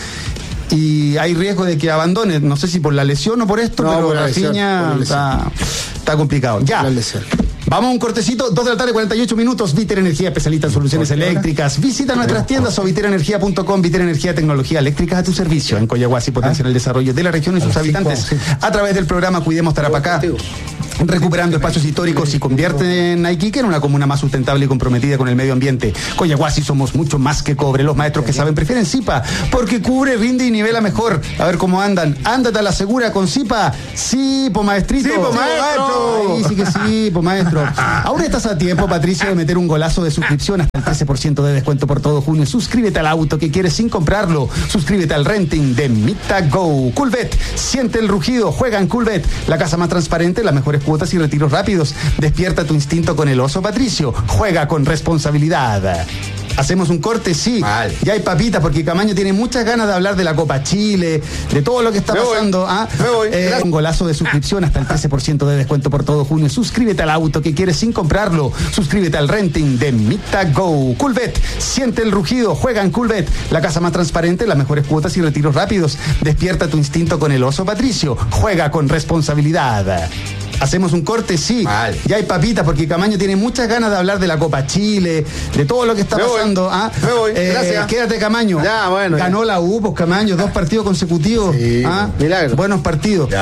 Y hay riesgo de que abandone, no sé si por la lesión o por esto, no, pero Rafinha está, está complicado. Ya. Vamos a un cortecito, dos de la tarde, cuarenta y ocho minutos. Viter Energía, especialista en soluciones eléctricas. Visita nuestras tiendas o viter energía punto com. Viter Energía, tecnología eléctrica a tu servicio. En Coyahuasi potencian el desarrollo de la región y sus habitantes a través del programa Cuidemos Tarapacá, recuperando espacios históricos y convierte en Iquique en una comuna más sustentable y comprometida con el medio ambiente. Coyahuasi somos mucho más que cobre. Los maestros que saben prefieren Zipa, porque cubre, rinde y nivela mejor. A ver cómo andan. Ándate a la segura con Zipa. Sí, po maestrito. Sí, po maestro. Sí, sí que sí, po maestro. Aún estás a tiempo, Patricio, de meter un golazo de suscripción hasta el trece por ciento de descuento por todo junio. Suscríbete al auto que quieres sin comprarlo. Suscríbete al renting de Mita Go. Coolbet, siente el rugido, juega en Coolbet, la casa más transparente, las mejores cuotas y retiros rápidos. Despierta tu instinto con el oso, Patricio. Juega con responsabilidad. Hacemos un corte, sí. Vale. Ya hay papita, porque Camaño tiene muchas ganas de hablar de la Copa Chile, de todo lo que está Me pasando. Voy. ¿Ah? Me voy. Eh, un golazo de suscripción hasta el trece por ciento de descuento por todo junio. Suscríbete al auto que quieres sin comprarlo. Suscríbete al renting de Mita Go. Coolbet, siente el rugido, juega en Coolbet, la casa más transparente, las mejores cuotas y retiros rápidos. Despierta tu instinto con el oso, Patricio. Juega con responsabilidad. Hacemos un corte, sí. Vale. Ya hay papitas, porque Camaño tiene muchas ganas de hablar de la Copa Chile, de todo lo que está Me pasando. Voy. ¿Ah? Me voy. Eh, Gracias. Quédate, Camaño. Ya, bueno. Ganó la U, pues Camaño, dos partidos consecutivos. Sí, ¿Ah? milagro. Buenos partidos. Ya.